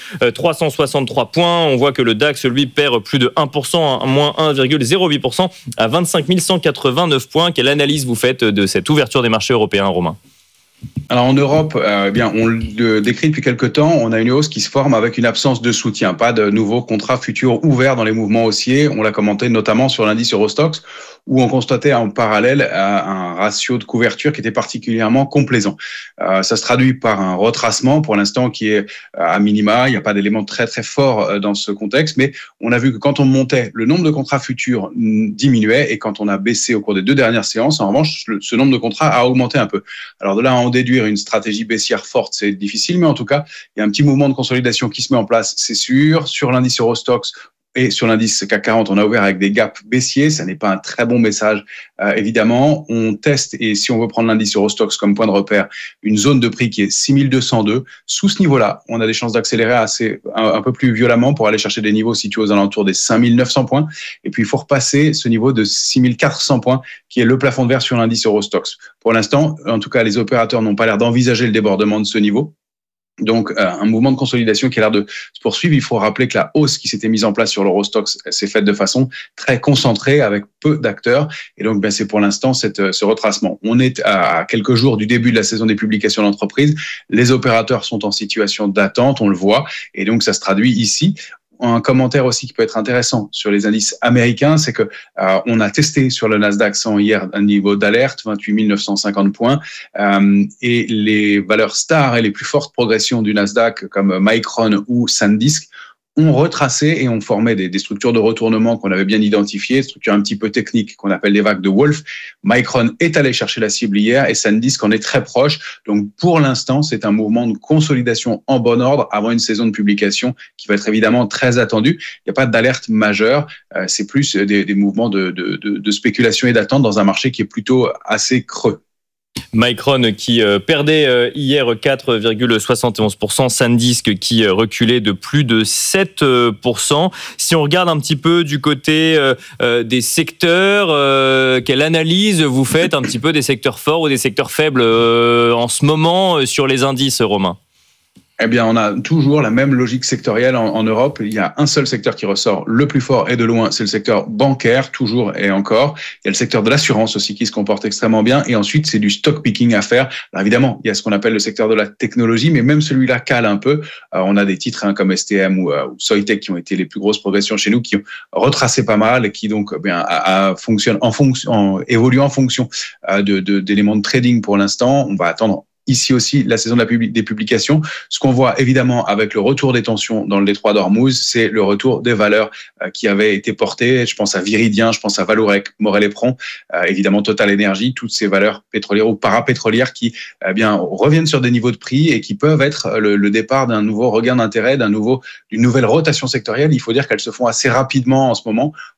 8363 points. On voit que le DAX, lui, perd plus de 1%, moins 1,08% à 25 189 points. Quelle analyse vous faites de cette ouverture des marchés européens, Romain ? Alors en Europe, on le décrit depuis quelque temps, on a une hausse qui se forme avec une absence de soutien, pas de nouveaux contrats futurs ouverts dans les mouvements haussiers. On l'a commenté notamment sur l'indice Eurostoxx, où on constatait en parallèle un ratio de couverture qui était particulièrement complaisant. Ça se traduit par un retracement pour l'instant qui est à minima. Il n'y a pas d'élément très très fort dans ce contexte, mais on a vu que quand on montait, le nombre de contrats futurs diminuait, et quand on a baissé au cours des 2 dernières séances, en revanche, ce nombre de contrats a augmenté un peu. Alors de là à en déduire une stratégie baissière forte, c'est difficile, mais en tout cas, il y a un petit mouvement de consolidation qui se met en place, c'est sûr. Sur l'indice Eurostoxx et sur l'indice CAC 40, on a ouvert avec des gaps baissiers. Ça n'est pas un très bon message, évidemment. On teste, et si on veut prendre l'indice Eurostoxx comme point de repère, une zone de prix qui est 6202. Sous ce niveau-là, on a des chances d'accélérer un peu plus violemment pour aller chercher des niveaux situés aux alentours des 5900 points. Et puis, il faut repasser ce niveau de 6400 points, qui est le plafond de verre sur l'indice Eurostoxx. Pour l'instant, en tout cas, les opérateurs n'ont pas l'air d'envisager le débordement de ce niveau. Donc, un mouvement de consolidation qui a l'air de se poursuivre. Il faut rappeler que la hausse qui s'était mise en place sur l'Eurostoxx s'est faite de façon très concentrée avec peu d'acteurs. Et donc, c'est pour l'instant ce retracement. On est à quelques jours du début de la saison des publications d'entreprise. Les opérateurs sont en situation d'attente, on le voit. Et donc, ça se traduit ici. Un commentaire aussi qui peut être intéressant sur les indices américains, c'est que on a testé sur le Nasdaq 100 hier un niveau d'alerte, 28 950 points, et les valeurs stars et les plus fortes progressions du Nasdaq comme Micron ou SanDisk ont retracé et ont formé des structures de retournement qu'on avait bien identifiées, structures un petit peu techniques qu'on appelle les vagues de Wolf. Micron est allé chercher la cible hier et SanDisk en est très proche. Donc pour l'instant, c'est un mouvement de consolidation en bon ordre avant une saison de publication qui va être évidemment très attendue. Il n'y a pas d'alerte majeure, c'est plus des mouvements de spéculation et d'attente dans un marché qui est plutôt assez creux. Micron qui perdait hier 4,71%, SanDisk qui reculait de plus de 7%. Si on regarde un petit peu du côté des secteurs, quelle analyse vous faites un petit peu des secteurs forts ou des secteurs faibles en ce moment sur les indices, Romain ? Eh bien, on a toujours la même logique sectorielle en Europe. Il y a un seul secteur qui ressort le plus fort et de loin, c'est le secteur bancaire, toujours et encore. Il y a le secteur de l'assurance aussi qui se comporte extrêmement bien. Et ensuite, c'est du stock picking à faire. Alors évidemment, il y a ce qu'on appelle le secteur de la technologie, mais même celui-là cale un peu. On a des titres comme STM ou Soitec qui ont été les plus grosses progressions chez nous, qui ont retracé pas mal et qui donc fonctionnent évoluent en fonction d'éléments de trading pour l'instant. On va attendre ici aussi la saison des publications. Ce qu'on voit évidemment avec le retour des tensions dans le détroit d'Ormuz, c'est le retour des valeurs qui avaient été portées. Je pense à Viridien, je pense à Vallourec, Morel Éperon, évidemment Total Energy, toutes ces valeurs pétrolières ou parapétrolières qui reviennent sur des niveaux de prix et qui peuvent être le départ d'un nouveau regain d'intérêt, d'une nouvelle rotation sectorielle. Il faut dire qu'elles se font assez rapidement en ce moment.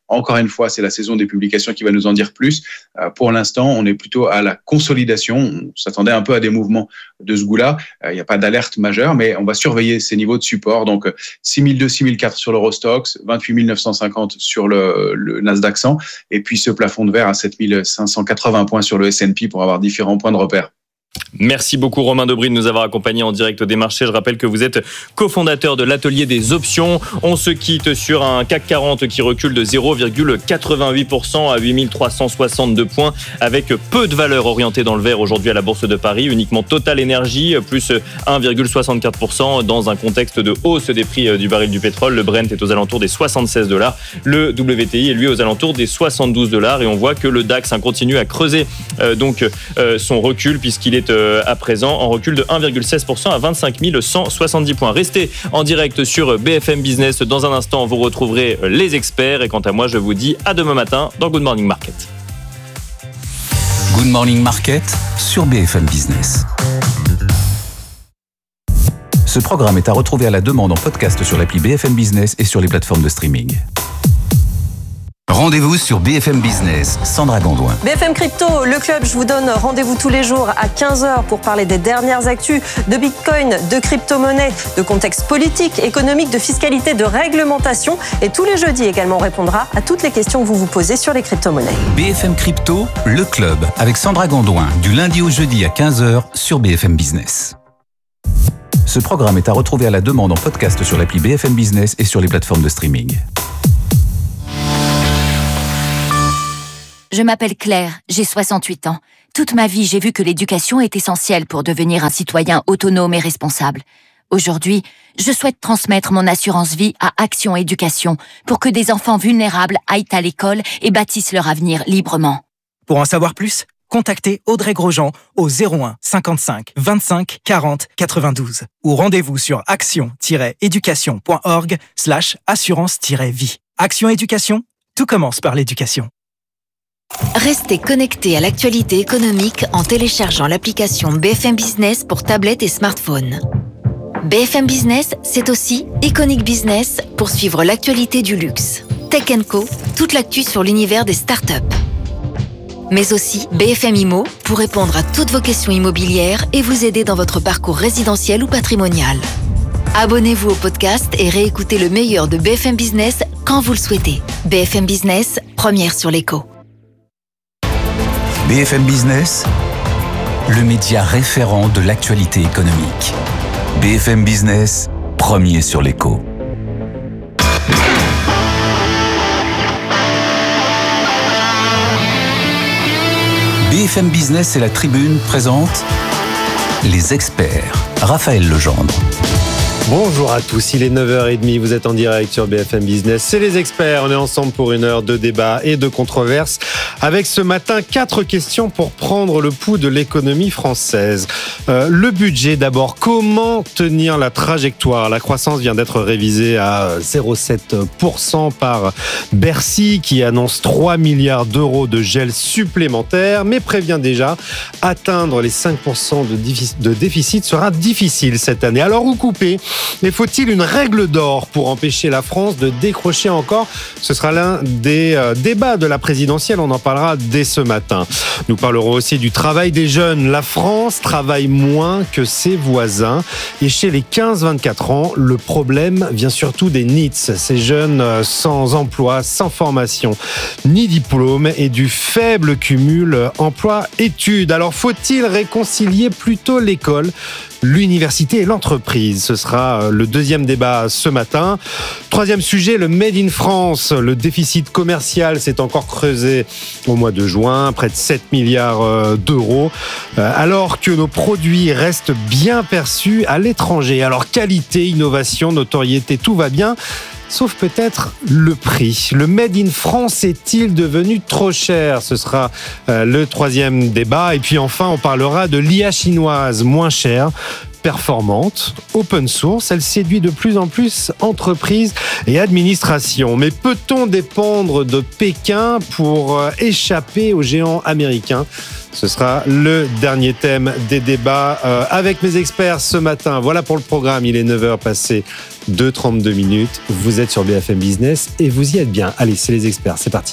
Encore une fois, c'est la saison des publications qui va nous en dire plus. Pour l'instant, on est plutôt à la consolidation. On s'attendait un peu à des mouvements de ce goût-là. Il n'y a pas d'alerte majeure, mais on va surveiller ces niveaux de support. Donc 6002, 6004 sur l'Eurostoxx, 28 950 sur le Nasdaq 100, et puis ce plafond de verre à 7580 points sur le S&P pour avoir différents points de repère. Merci beaucoup Romain Debride de nous avoir accompagnés en direct des marchés. Je rappelle que vous êtes cofondateur de l'atelier des options. On se quitte sur un CAC 40 qui recule de 0,88% à 8362 points avec peu de valeur orientée dans le vert aujourd'hui à la Bourse de Paris. Uniquement Total Energy plus 1,64% dans un contexte de hausse des prix du baril du pétrole. Le Brent est aux alentours des $76. Le WTI est lui aux alentours des $72 et on voit que le DAX continue à creuser son recul puisqu'il est à présent en recul de 1,16% à 25 170 points. Restez en direct sur BFM Business. Dans un instant, vous retrouverez les experts. Et quant à moi, je vous dis à demain matin dans Good Morning Market. Good Morning Market sur BFM Business. Ce programme est à retrouver à la demande en podcast sur l'appli BFM Business et sur les plateformes de streaming. Rendez-vous sur BFM Business, Sandra Gondouin. BFM Crypto, le club, je vous donne rendez-vous tous les jours à 15h pour parler des dernières actus de Bitcoin, de crypto-monnaie, de contexte politique, économique, de fiscalité, de réglementation. Et tous les jeudis également, on répondra à toutes les questions que vous vous posez sur les crypto-monnaies. BFM Crypto, le club, avec Sandra Gondouin, du lundi au jeudi à 15h sur BFM Business. Ce programme est à retrouver à la demande en podcast sur l'appli BFM Business et sur les plateformes de streaming. Je m'appelle Claire, j'ai 68 ans. Toute ma vie, j'ai vu que l'éducation est essentielle pour devenir un citoyen autonome et responsable. Aujourd'hui, je souhaite transmettre mon assurance vie à Action Éducation pour que des enfants vulnérables aillent à l'école et bâtissent leur avenir librement. Pour en savoir plus, contactez Audrey Grosjean au 01 55 25 40 92 ou rendez-vous sur action-éducation.org/assurance-vie. Action Éducation, tout commence par l'éducation. Restez connectés à l'actualité économique en téléchargeant l'application BFM Business pour tablettes et smartphones. BFM Business, c'est aussi Iconic Business pour suivre l'actualité du luxe. Tech & Co, toute l'actu sur l'univers des startups. Mais aussi BFM Immo pour répondre à toutes vos questions immobilières et vous aider dans votre parcours résidentiel ou patrimonial. Abonnez-vous au podcast et réécoutez le meilleur de BFM Business quand vous le souhaitez. BFM Business, première sur l'écho. BFM Business, le média référent de l'actualité économique. BFM Business, premier sur l'écho. BFM Business et la Tribune présentent les experts. Raphaël Legendre. Bonjour à tous, il est 9h30, vous êtes en direct sur BFM Business. C'est les experts, on est ensemble pour une heure de débat et de controverse avec ce matin 4 questions pour prendre le pouls de l'économie française. Le budget d'abord, comment tenir la trajectoire ? La croissance vient d'être révisée à 0,7% par Bercy qui annonce 3 milliards d'euros de gel supplémentaire mais prévient déjà atteindre les 5% de déficit sera difficile cette année. Alors où couper ? Mais faut-il une règle d'or pour empêcher la France de décrocher encore ? Ce sera l'un des débats de la présidentielle, on en parlera dès ce matin. Nous parlerons aussi du travail des jeunes. La France travaille moins que ses voisins. Et chez les 15-24 ans, le problème vient surtout des NEETs, ces jeunes sans emploi, sans formation, ni diplôme et du faible cumul emploi-études. Alors faut-il réconcilier plutôt l'école, l'université et l'entreprise ? Ce sera le deuxième débat ce matin. Troisième sujet, le Made in France. Le déficit commercial s'est encore creusé au mois de juin, près de 7 milliards d'euros, alors que nos produits restent bien perçus à l'étranger. Alors qualité, innovation, notoriété, tout va bien. Sauf peut-être le prix. Le Made in France est-il devenu trop cher ? Ce sera le troisième débat. Et puis enfin, on parlera de l'IA chinoise moins chère performante, open source. Elle séduit de plus en plus entreprises et administrations. Mais peut-on dépendre de Pékin pour échapper aux géants américains ? Ce sera le dernier thème des débats avec mes experts ce matin. Voilà pour le programme, il est 9h passé de 32 minutes. Vous êtes sur BFM Business et vous y êtes bien. Allez, c'est les experts, c'est parti.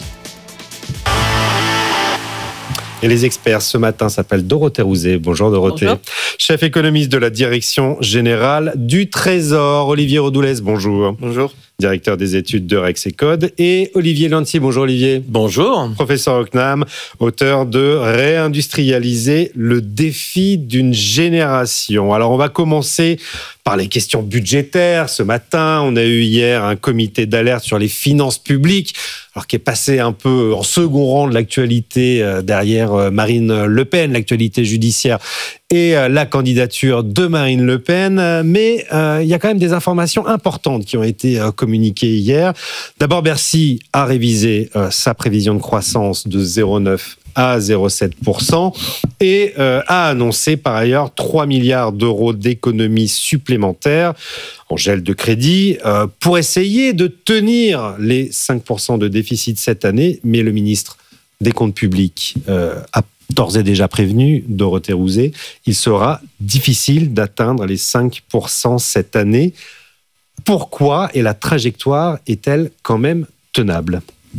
Et les experts ce matin s'appellent Dorothée Rouzet. Bonjour Dorothée. Bonjour. Chef économiste de la Direction Générale du Trésor. Olivier Rodoulès, bonjour. Bonjour. Directeur des études de Rex et Code. Et Olivier Lantier, bonjour Olivier. Bonjour. Professeur au CNAM, auteur de Réindustrialiser le défi d'une génération. Alors on va commencer par les questions budgétaires. Ce matin, on a eu hier un comité d'alerte sur les finances publiques, alors qui est passé un peu en second rang de l'actualité derrière Marine Le Pen, l'actualité judiciaire et la candidature de Marine Le Pen. Mais il y a quand même des informations importantes qui ont été communiquées hier. D'abord, Bercy a révisé sa prévision de croissance de 0,9 à 0,7% et a annoncé par ailleurs 3 milliards d'euros d'économies supplémentaires en gel de crédit pour essayer de tenir les 5% de déficit cette année. Mais le ministre des Comptes publics a d'ores et déjà prévenu, Dorothée Rouzet, il sera difficile d'atteindre les 5% cette année. Pourquoi et la trajectoire est-elle quand même tenable ?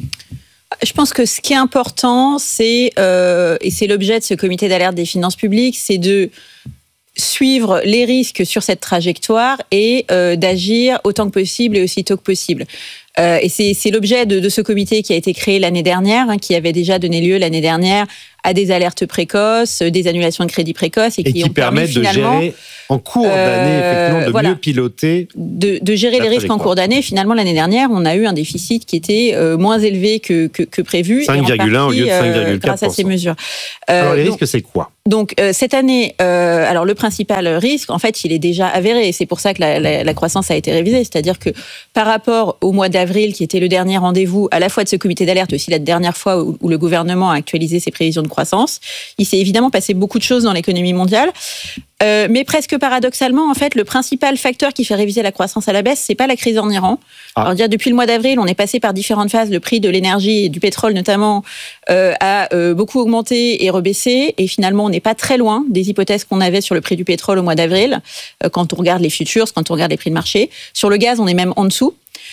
Je pense que ce qui est important, c'est, et c'est l'objet de ce comité d'alerte des finances publiques, c'est de suivre les risques sur cette trajectoire et d'agir autant que possible et aussitôt que possible. Et c'est l'objet de ce comité qui a été créé l'année dernière, qui avait déjà donné lieu l'année dernière à des alertes précoces, des annulations de crédit précoces et qui ont permettent de gérer en cours d'année, effectivement, de mieux piloter. De gérer les risques en cours d'année. Finalement, l'année dernière, on a eu un déficit qui était moins élevé que prévu. 5,1 au lieu de 5,4%. Grâce à ces mesures. Alors, les risques, c'est quoi ? Donc, cette année, alors le principal risque, en fait, il est déjà avéré. Et c'est pour ça que la croissance a été révisée. C'est-à-dire que par rapport au mois d'avril, qui était le dernier rendez-vous, à la fois de ce comité d'alerte, aussi la dernière fois où le gouvernement a actualisé ses prévisions de croissance, il s'est évidemment passé beaucoup de choses dans l'économie mondiale. Mais presque paradoxalement, en fait, le principal facteur qui fait réviser la croissance à la baisse, c'est pas la crise en Iran. Alors, depuis le mois d'avril, on est passé par différentes phases. Le prix de l'énergie et du pétrole, notamment, a beaucoup augmenté et rebaissé. Et finalement, on n'est pas très loin des hypothèses qu'on avait sur le prix du pétrole au mois d'avril, quand on regarde les futures, quand on regarde les prix de marché. Sur le gaz, on est même en dessous.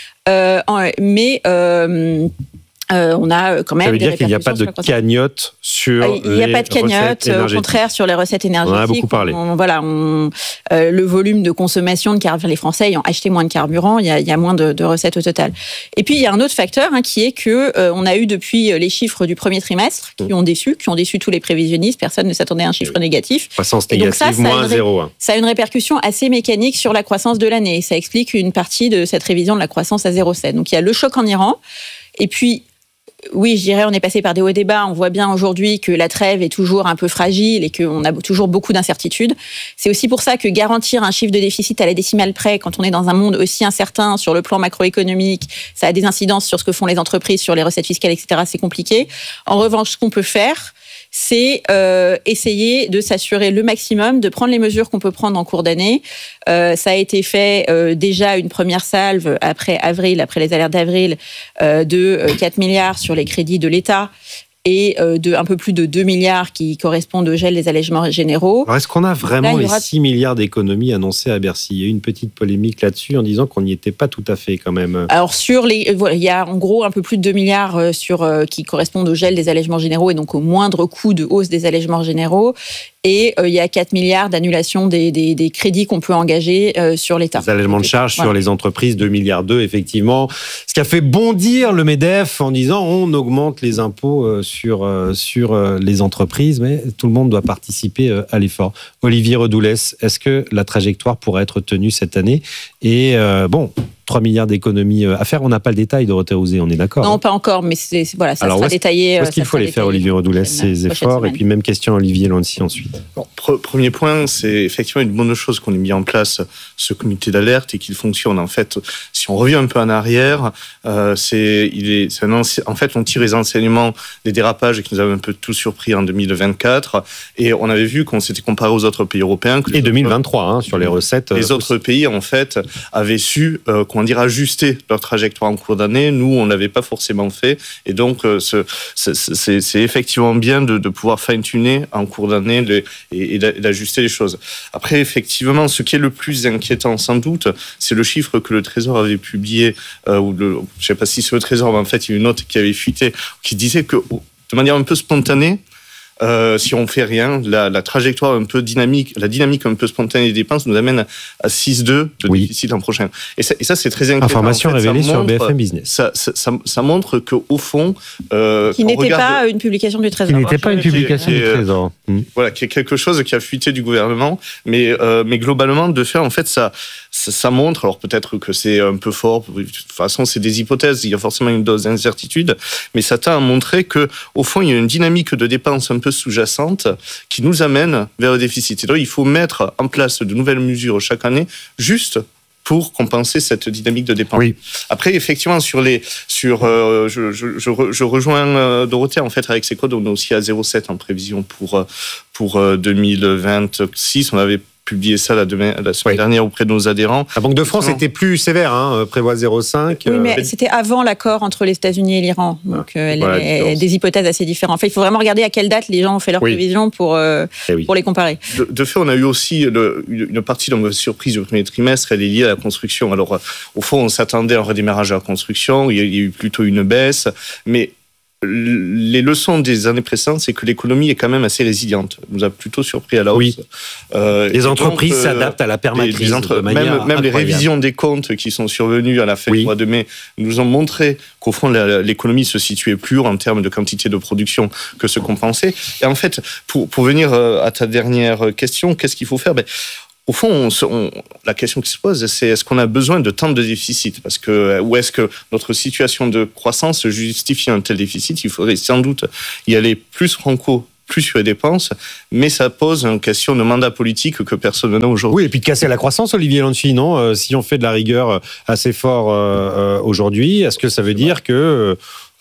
On a quand même. Ça veut dire qu'il n'y a pas de cagnotte sur il n'y a pas de cagnotte, au contraire, sur les recettes énergétiques. On en a beaucoup parlé. Le volume de consommation de carburant, les Français ayant acheté moins de carburant, il y a moins de recettes au total. Et puis, il y a un autre facteur qui est qu'on a eu depuis les chiffres du premier trimestre qui ont déçu tous les prévisionnistes. Personne ne s'attendait à un chiffre négatif. Croissance négative, moins 0,1. Ça a une répercussion assez mécanique sur la croissance de l'année. Ça explique une partie de cette révision de la croissance à 0,7. Donc, il y a le choc en Iran. Et puis, oui, je dirais, on est passé par des hauts et des bas. On voit bien aujourd'hui que la trêve est toujours un peu fragile et qu'on a toujours beaucoup d'incertitudes. C'est aussi pour ça que garantir un chiffre de déficit à la décimale près, quand on est dans un monde aussi incertain sur le plan macroéconomique, ça a des incidences sur ce que font les entreprises, sur les recettes fiscales, etc. C'est compliqué. En revanche, ce qu'on peut faire, c'est essayer de s'assurer le maximum, de prendre les mesures qu'on peut prendre en cours d'année. Ça a été fait déjà une première salve après les alertes d'avril, de 4 milliards sur les crédits de l'État et de un peu plus de 2 milliards qui correspondent au gel des allègements généraux. Alors est-ce qu'on a vraiment les 6 milliards d'économies annoncées à Bercy ? Il y a eu une petite polémique là-dessus en disant qu'on n'y était pas tout à fait quand même. Alors il y a en gros un peu plus de 2 milliards qui correspondent au gel des allègements généraux et donc au moindre coût de hausse des allègements généraux. Et il y a 4 milliards d'annulation des crédits qu'on peut engager sur l'État. Les allègements de charges sur les entreprises, 2,2 milliards, effectivement. Ce qui a fait bondir le MEDEF en disant on augmente les impôts sur les entreprises, mais tout le monde doit participer à l'effort. Olivier Rodoulès, est-ce que la trajectoire pourrait être tenue cette année ? Et 3 milliards d'économies à faire. On n'a pas le détail, Dorothée Rouset, on est d'accord? Non, pas encore, mais voilà, ça sera détaillé. Où est-ce qu'il faut les faire, Olivier Rodoulet, ces efforts? Et puis même question à Olivier Lancy ensuite. Bon, premier point, c'est effectivement une bonne chose qu'on ait mis en place ce comité d'alerte et qu'il fonctionne. En fait, si on revient un peu en arrière, en fait, on tire les enseignements des dérapages qui nous avaient un peu tout surpris en 2024 et on avait vu qu'on s'était comparé aux autres pays européens. Et 2023, sur les recettes. Les autres pays, en fait, avaient su, ajuster leur trajectoire en cours d'année. Nous, on l'avait pas forcément fait. Et donc, c'est effectivement bien de pouvoir fine-tuner en cours d'année et d'ajuster les choses. Après, effectivement, ce qui est le plus inquiétant, sans doute, c'est le chiffre que le Trésor avait publié, je ne sais pas si c'est le Trésor, mais en fait, il y a une note qui avait fuité, qui disait que, de manière un peu spontanée, si on fait rien, la trajectoire un peu dynamique, la dynamique un peu spontanée des dépenses nous amène à 6,2 de déficit l'an prochain. Et ça, c'est très inquiétant. Information révélée sur BFM Business. Ça montre qu'au fond... qui n'était pas une publication du Trésor. Qui n'était pas une publication du Trésor. Voilà, qui est quelque chose qui a fuité du gouvernement. Mais globalement, de fait, en fait, ça montre, alors peut-être que c'est un peu fort, de toute façon, c'est des hypothèses, il y a forcément une dose d'incertitude, mais ça tend à montrer qu'au fond, il y a une dynamique de dépenses un peu sous-jacente qui nous amène vers le déficit. Et donc, il faut mettre en place de nouvelles mesures chaque année, juste pour compenser cette dynamique de dépenses. Oui. Après, effectivement, je rejoins Dorothée, en fait, avec ses codes, on est aussi à 0,7 en prévision pour 2026. On avait publié ça la semaine dernière auprès de nos adhérents. La Banque de France était plus sévère, prévoit 0,5. Oui, mais c'était avant l'accord entre les États-Unis et l'Iran. Donc, elle a des hypothèses assez différentes. En fait, il faut vraiment regarder à quelle date les gens ont fait leurs prévisions pour les comparer. De fait, on a eu aussi une partie de mauvaise surprise du premier trimestre, elle est liée à la construction. Alors, au fond, on s'attendait à un redémarrage de la construction, il y a eu plutôt une baisse, mais les leçons des années précédentes, c'est que l'économie est quand même assez résiliente. Elle nous a plutôt surpris à la hausse. Oui. Les entreprises s'adaptent à la permacrise. Même les révisions des comptes qui sont survenues à la fin du mois de mai nous ont montré qu'au fond, l'économie se situait plus haut en termes de quantité de production que ce qu'on pensait. Et en fait, pour venir à ta dernière question, qu'est-ce qu'il faut faire? Au fond, la question qui se pose, c'est est-ce qu'on a besoin de tant de déficit? Ou est-ce que notre situation de croissance justifie un tel déficit? Il faudrait sans doute y aller plus franco, plus sur les dépenses, mais ça pose une question de mandat politique que personne n'a aujourd'hui. Oui, et puis de casser la croissance, Olivier Lancy, non? Si on fait de la rigueur assez fort aujourd'hui, est-ce que ça veut dire que...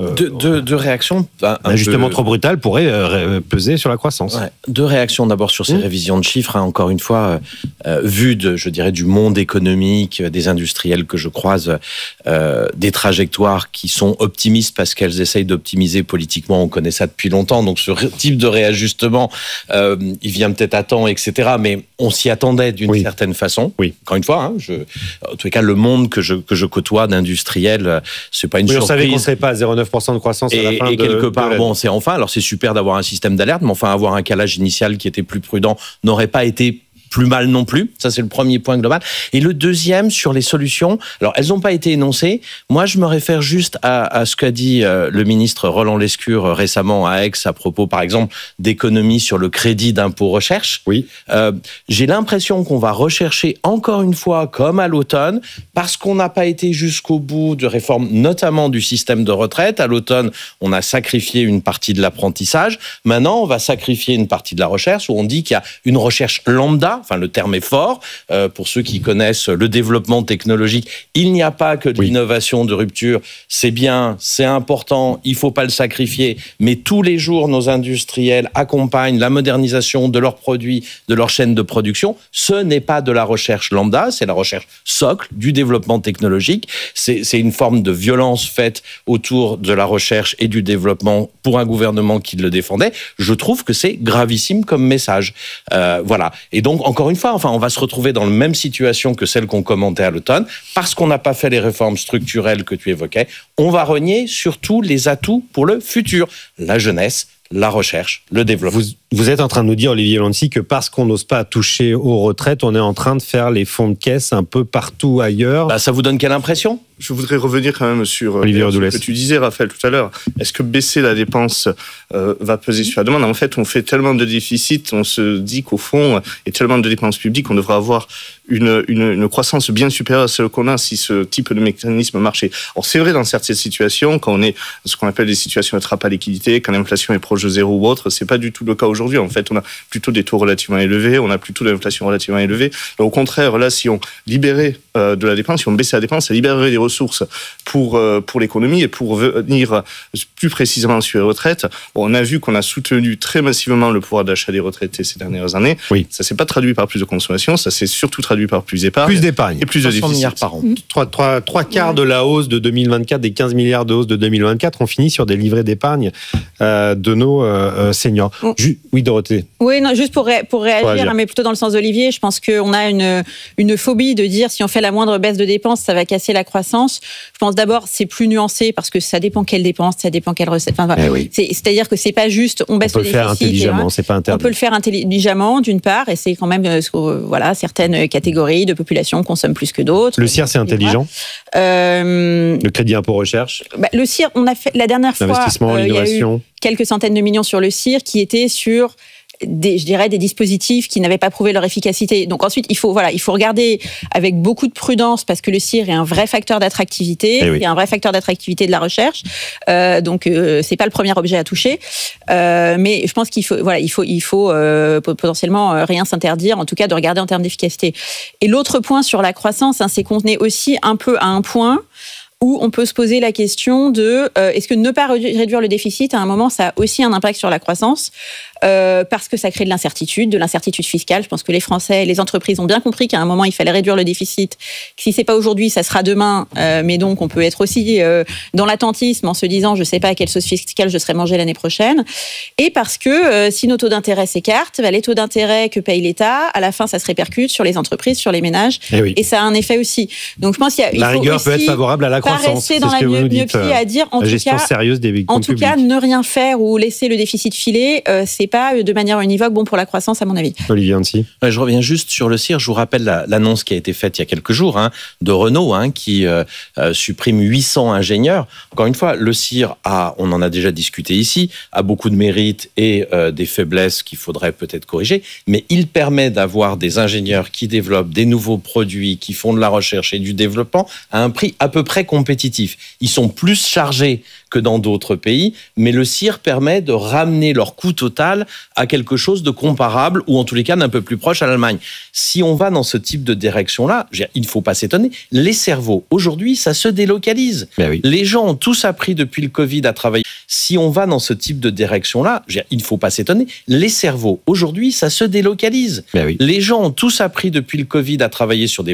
Deux réactions. Un ajustement trop brutal pourrait peser sur la croissance. Ouais. Deux réactions d'abord sur ces révisions de chiffres. Encore une fois, vu du monde économique, des industriels que je croise, des trajectoires qui sont optimistes parce qu'elles essayent d'optimiser politiquement. On connaît ça depuis longtemps. Donc ce type de réajustement, il vient peut-être à temps, etc. Mais on s'y attendait d'une certaine façon. Oui. Encore une fois, en tous les cas, le monde que je côtoie d'industriels, c'est pas une surprise. On savait qu'on ne serait pas à 0,9% de croissance à la fin et quelque part, c'est alors c'est super d'avoir un système d'alerte, mais avoir un calage initial qui était plus prudent n'aurait pas été plus mal non plus. Ça, c'est le premier point global. Et le deuxième, sur les solutions, alors elles n'ont pas été énoncées. Moi, je me réfère juste à ce qu'a dit le ministre Roland Lescure récemment à Aix à propos, par exemple, d'économies sur le crédit d'impôt recherche. Oui. J'ai l'impression qu'on va rechercher encore une fois, comme à l'automne, parce qu'on n'a pas été jusqu'au bout de réforme, notamment du système de retraite. À l'automne, on a sacrifié une partie de l'apprentissage. Maintenant, on va sacrifier une partie de la recherche où on dit qu'il y a une recherche lambda. Enfin, le terme est fort. Pour ceux qui connaissent le développement technologique, il n'y a pas que de l'innovation de rupture. C'est bien, c'est important, il ne faut pas le sacrifier. Mais tous les jours, nos industriels accompagnent la modernisation de leurs produits, de leur chaîne de production. Ce n'est pas de la recherche lambda, c'est la recherche socle du développement technologique. C'est une forme de violence faite autour de la recherche et du développement pour un gouvernement qui le défendait. Je trouve que c'est gravissime comme message. Voilà. Et donc, encore une fois, on va se retrouver dans la même situation que celle qu'on commentait à l'automne, parce qu'on n'a pas fait les réformes structurelles que tu évoquais. On va renier surtout les atouts pour le futur, la jeunesse, la recherche, le développement. Vous êtes en train de nous dire, Olivier Lancy, que parce qu'on n'ose pas toucher aux retraites, on est en train de faire les fonds de caisse un peu partout ailleurs. Ça vous donne quelle impression ? Je voudrais revenir quand même sur ce que tu disais, Raphaël, tout à l'heure. Est-ce que baisser la dépense va peser sur la demande ? En fait, on fait tellement de déficits, on se dit qu'au fond, et tellement de dépenses publiques, on devrait avoir une croissance bien supérieure à celle qu'on a si ce type de mécanisme marchait. Alors, c'est vrai dans certaines situations, quand on est ce qu'on appelle des situations de trappe à liquidité, quand l'inflation est proche de zéro ou autre, c'est pas du tout le cas aujourd'hui. En fait, on a plutôt des taux relativement élevés, on a plutôt de l'inflation relativement élevée. Donc, au contraire, là, si on libérait de la dépense, si on baissait la dépense, ça libérerait des ressources pour l'économie et pour venir plus précisément sur les retraites. Bon, on a vu qu'on a soutenu très massivement le pouvoir d'achat des retraités ces dernières années. Oui. Ça s'est pas traduit par plus de consommation, ça s'est surtout traduit par plus d'épargne. Plus d'épargne. Et plus de déficit. milliards par an. Trois quarts de la hausse de 2024, des 15 milliards de hausse de 2024, on finit sur des livrets d'épargne de nos seniors. Oui, Dorothée. Oui, non, juste pour réagir, mais plutôt dans le sens d'Olivier, je pense qu'on a une phobie de dire si on fait la moindre baisse de dépenses, ça va casser la croissance. Je pense d'abord, c'est plus nuancé parce que ça dépend quelles dépenses, ça dépend quelles recettes. Enfin, c'est-à-dire que c'est pas juste on baisse le déficit. On peut le faire intelligemment, c'est pas interdit. On peut le faire intelligemment, d'une part, et c'est quand même certaines catégories de population consomment plus que d'autres. Le CIR, c'est intelligent. Le crédit impôt recherche. Le CIR, on a fait la dernière fois. L'investissement, l'innovation. Il y a eu quelques centaines de millions sur le CIR qui étaient sur des dispositifs qui n'avaient pas prouvé leur efficacité. Donc ensuite, il faut regarder avec beaucoup de prudence parce que le CIR est un vrai facteur d'attractivité, et un vrai facteur d'attractivité de la recherche. Donc c'est pas le premier objet à toucher, mais je pense qu'il faut potentiellement rien s'interdire, en tout cas de regarder en termes d'efficacité. Et l'autre point sur la croissance, c'est qu'on est aussi un peu à un point où on peut se poser la question de est-ce que ne pas réduire le déficit, à un moment, ça a aussi un impact sur la croissance parce que ça crée de l'incertitude fiscale. Je pense que les Français et les entreprises ont bien compris qu'à un moment, il fallait réduire le déficit. Si c'est pas aujourd'hui, ça sera demain. Mais donc, on peut être aussi dans l'attentisme en se disant, je sais pas à quelle sauce fiscale je serai mangé l'année prochaine. Et parce que si nos taux d'intérêt s'écartent, les taux d'intérêt que paye l'État, à la fin, ça se répercute sur les entreprises, sur les ménages. Et ça a un effet aussi. Donc, je pense qu'il la rigueur peut être favorable à la croissance. Pas rester dans la myopie à dire, en tout cas, ne rien faire ou laisser le déficit filer, c'est pas de manière univoque bon pour la croissance, à mon avis. Olivier Lancy. Je reviens juste sur le CIR. Je vous rappelle l'annonce qui a été faite il y a quelques jours de Renault qui supprime 800 ingénieurs. Encore une fois, le CIR on en a déjà discuté ici, a beaucoup de mérites et des faiblesses qu'il faudrait peut-être corriger, mais il permet d'avoir des ingénieurs qui développent des nouveaux produits, qui font de la recherche et du développement à un prix à peu près compétitif. Ils sont plus chargés que dans d'autres pays, mais le CIR permet de ramener leur coût total à quelque chose de comparable, ou en tous les cas d'un peu plus proche à l'Allemagne. Si on va dans ce type de direction-là, il ne faut pas s'étonner. Les cerveaux, aujourd'hui, ça se délocalise. Les gens ont tous appris depuis le Covid à travailler. Si on va dans ce type de direction-là, il ne faut pas s'étonner. Les cerveaux, aujourd'hui, ça se délocalise. Les gens ont tous appris depuis le Covid à travailler sur des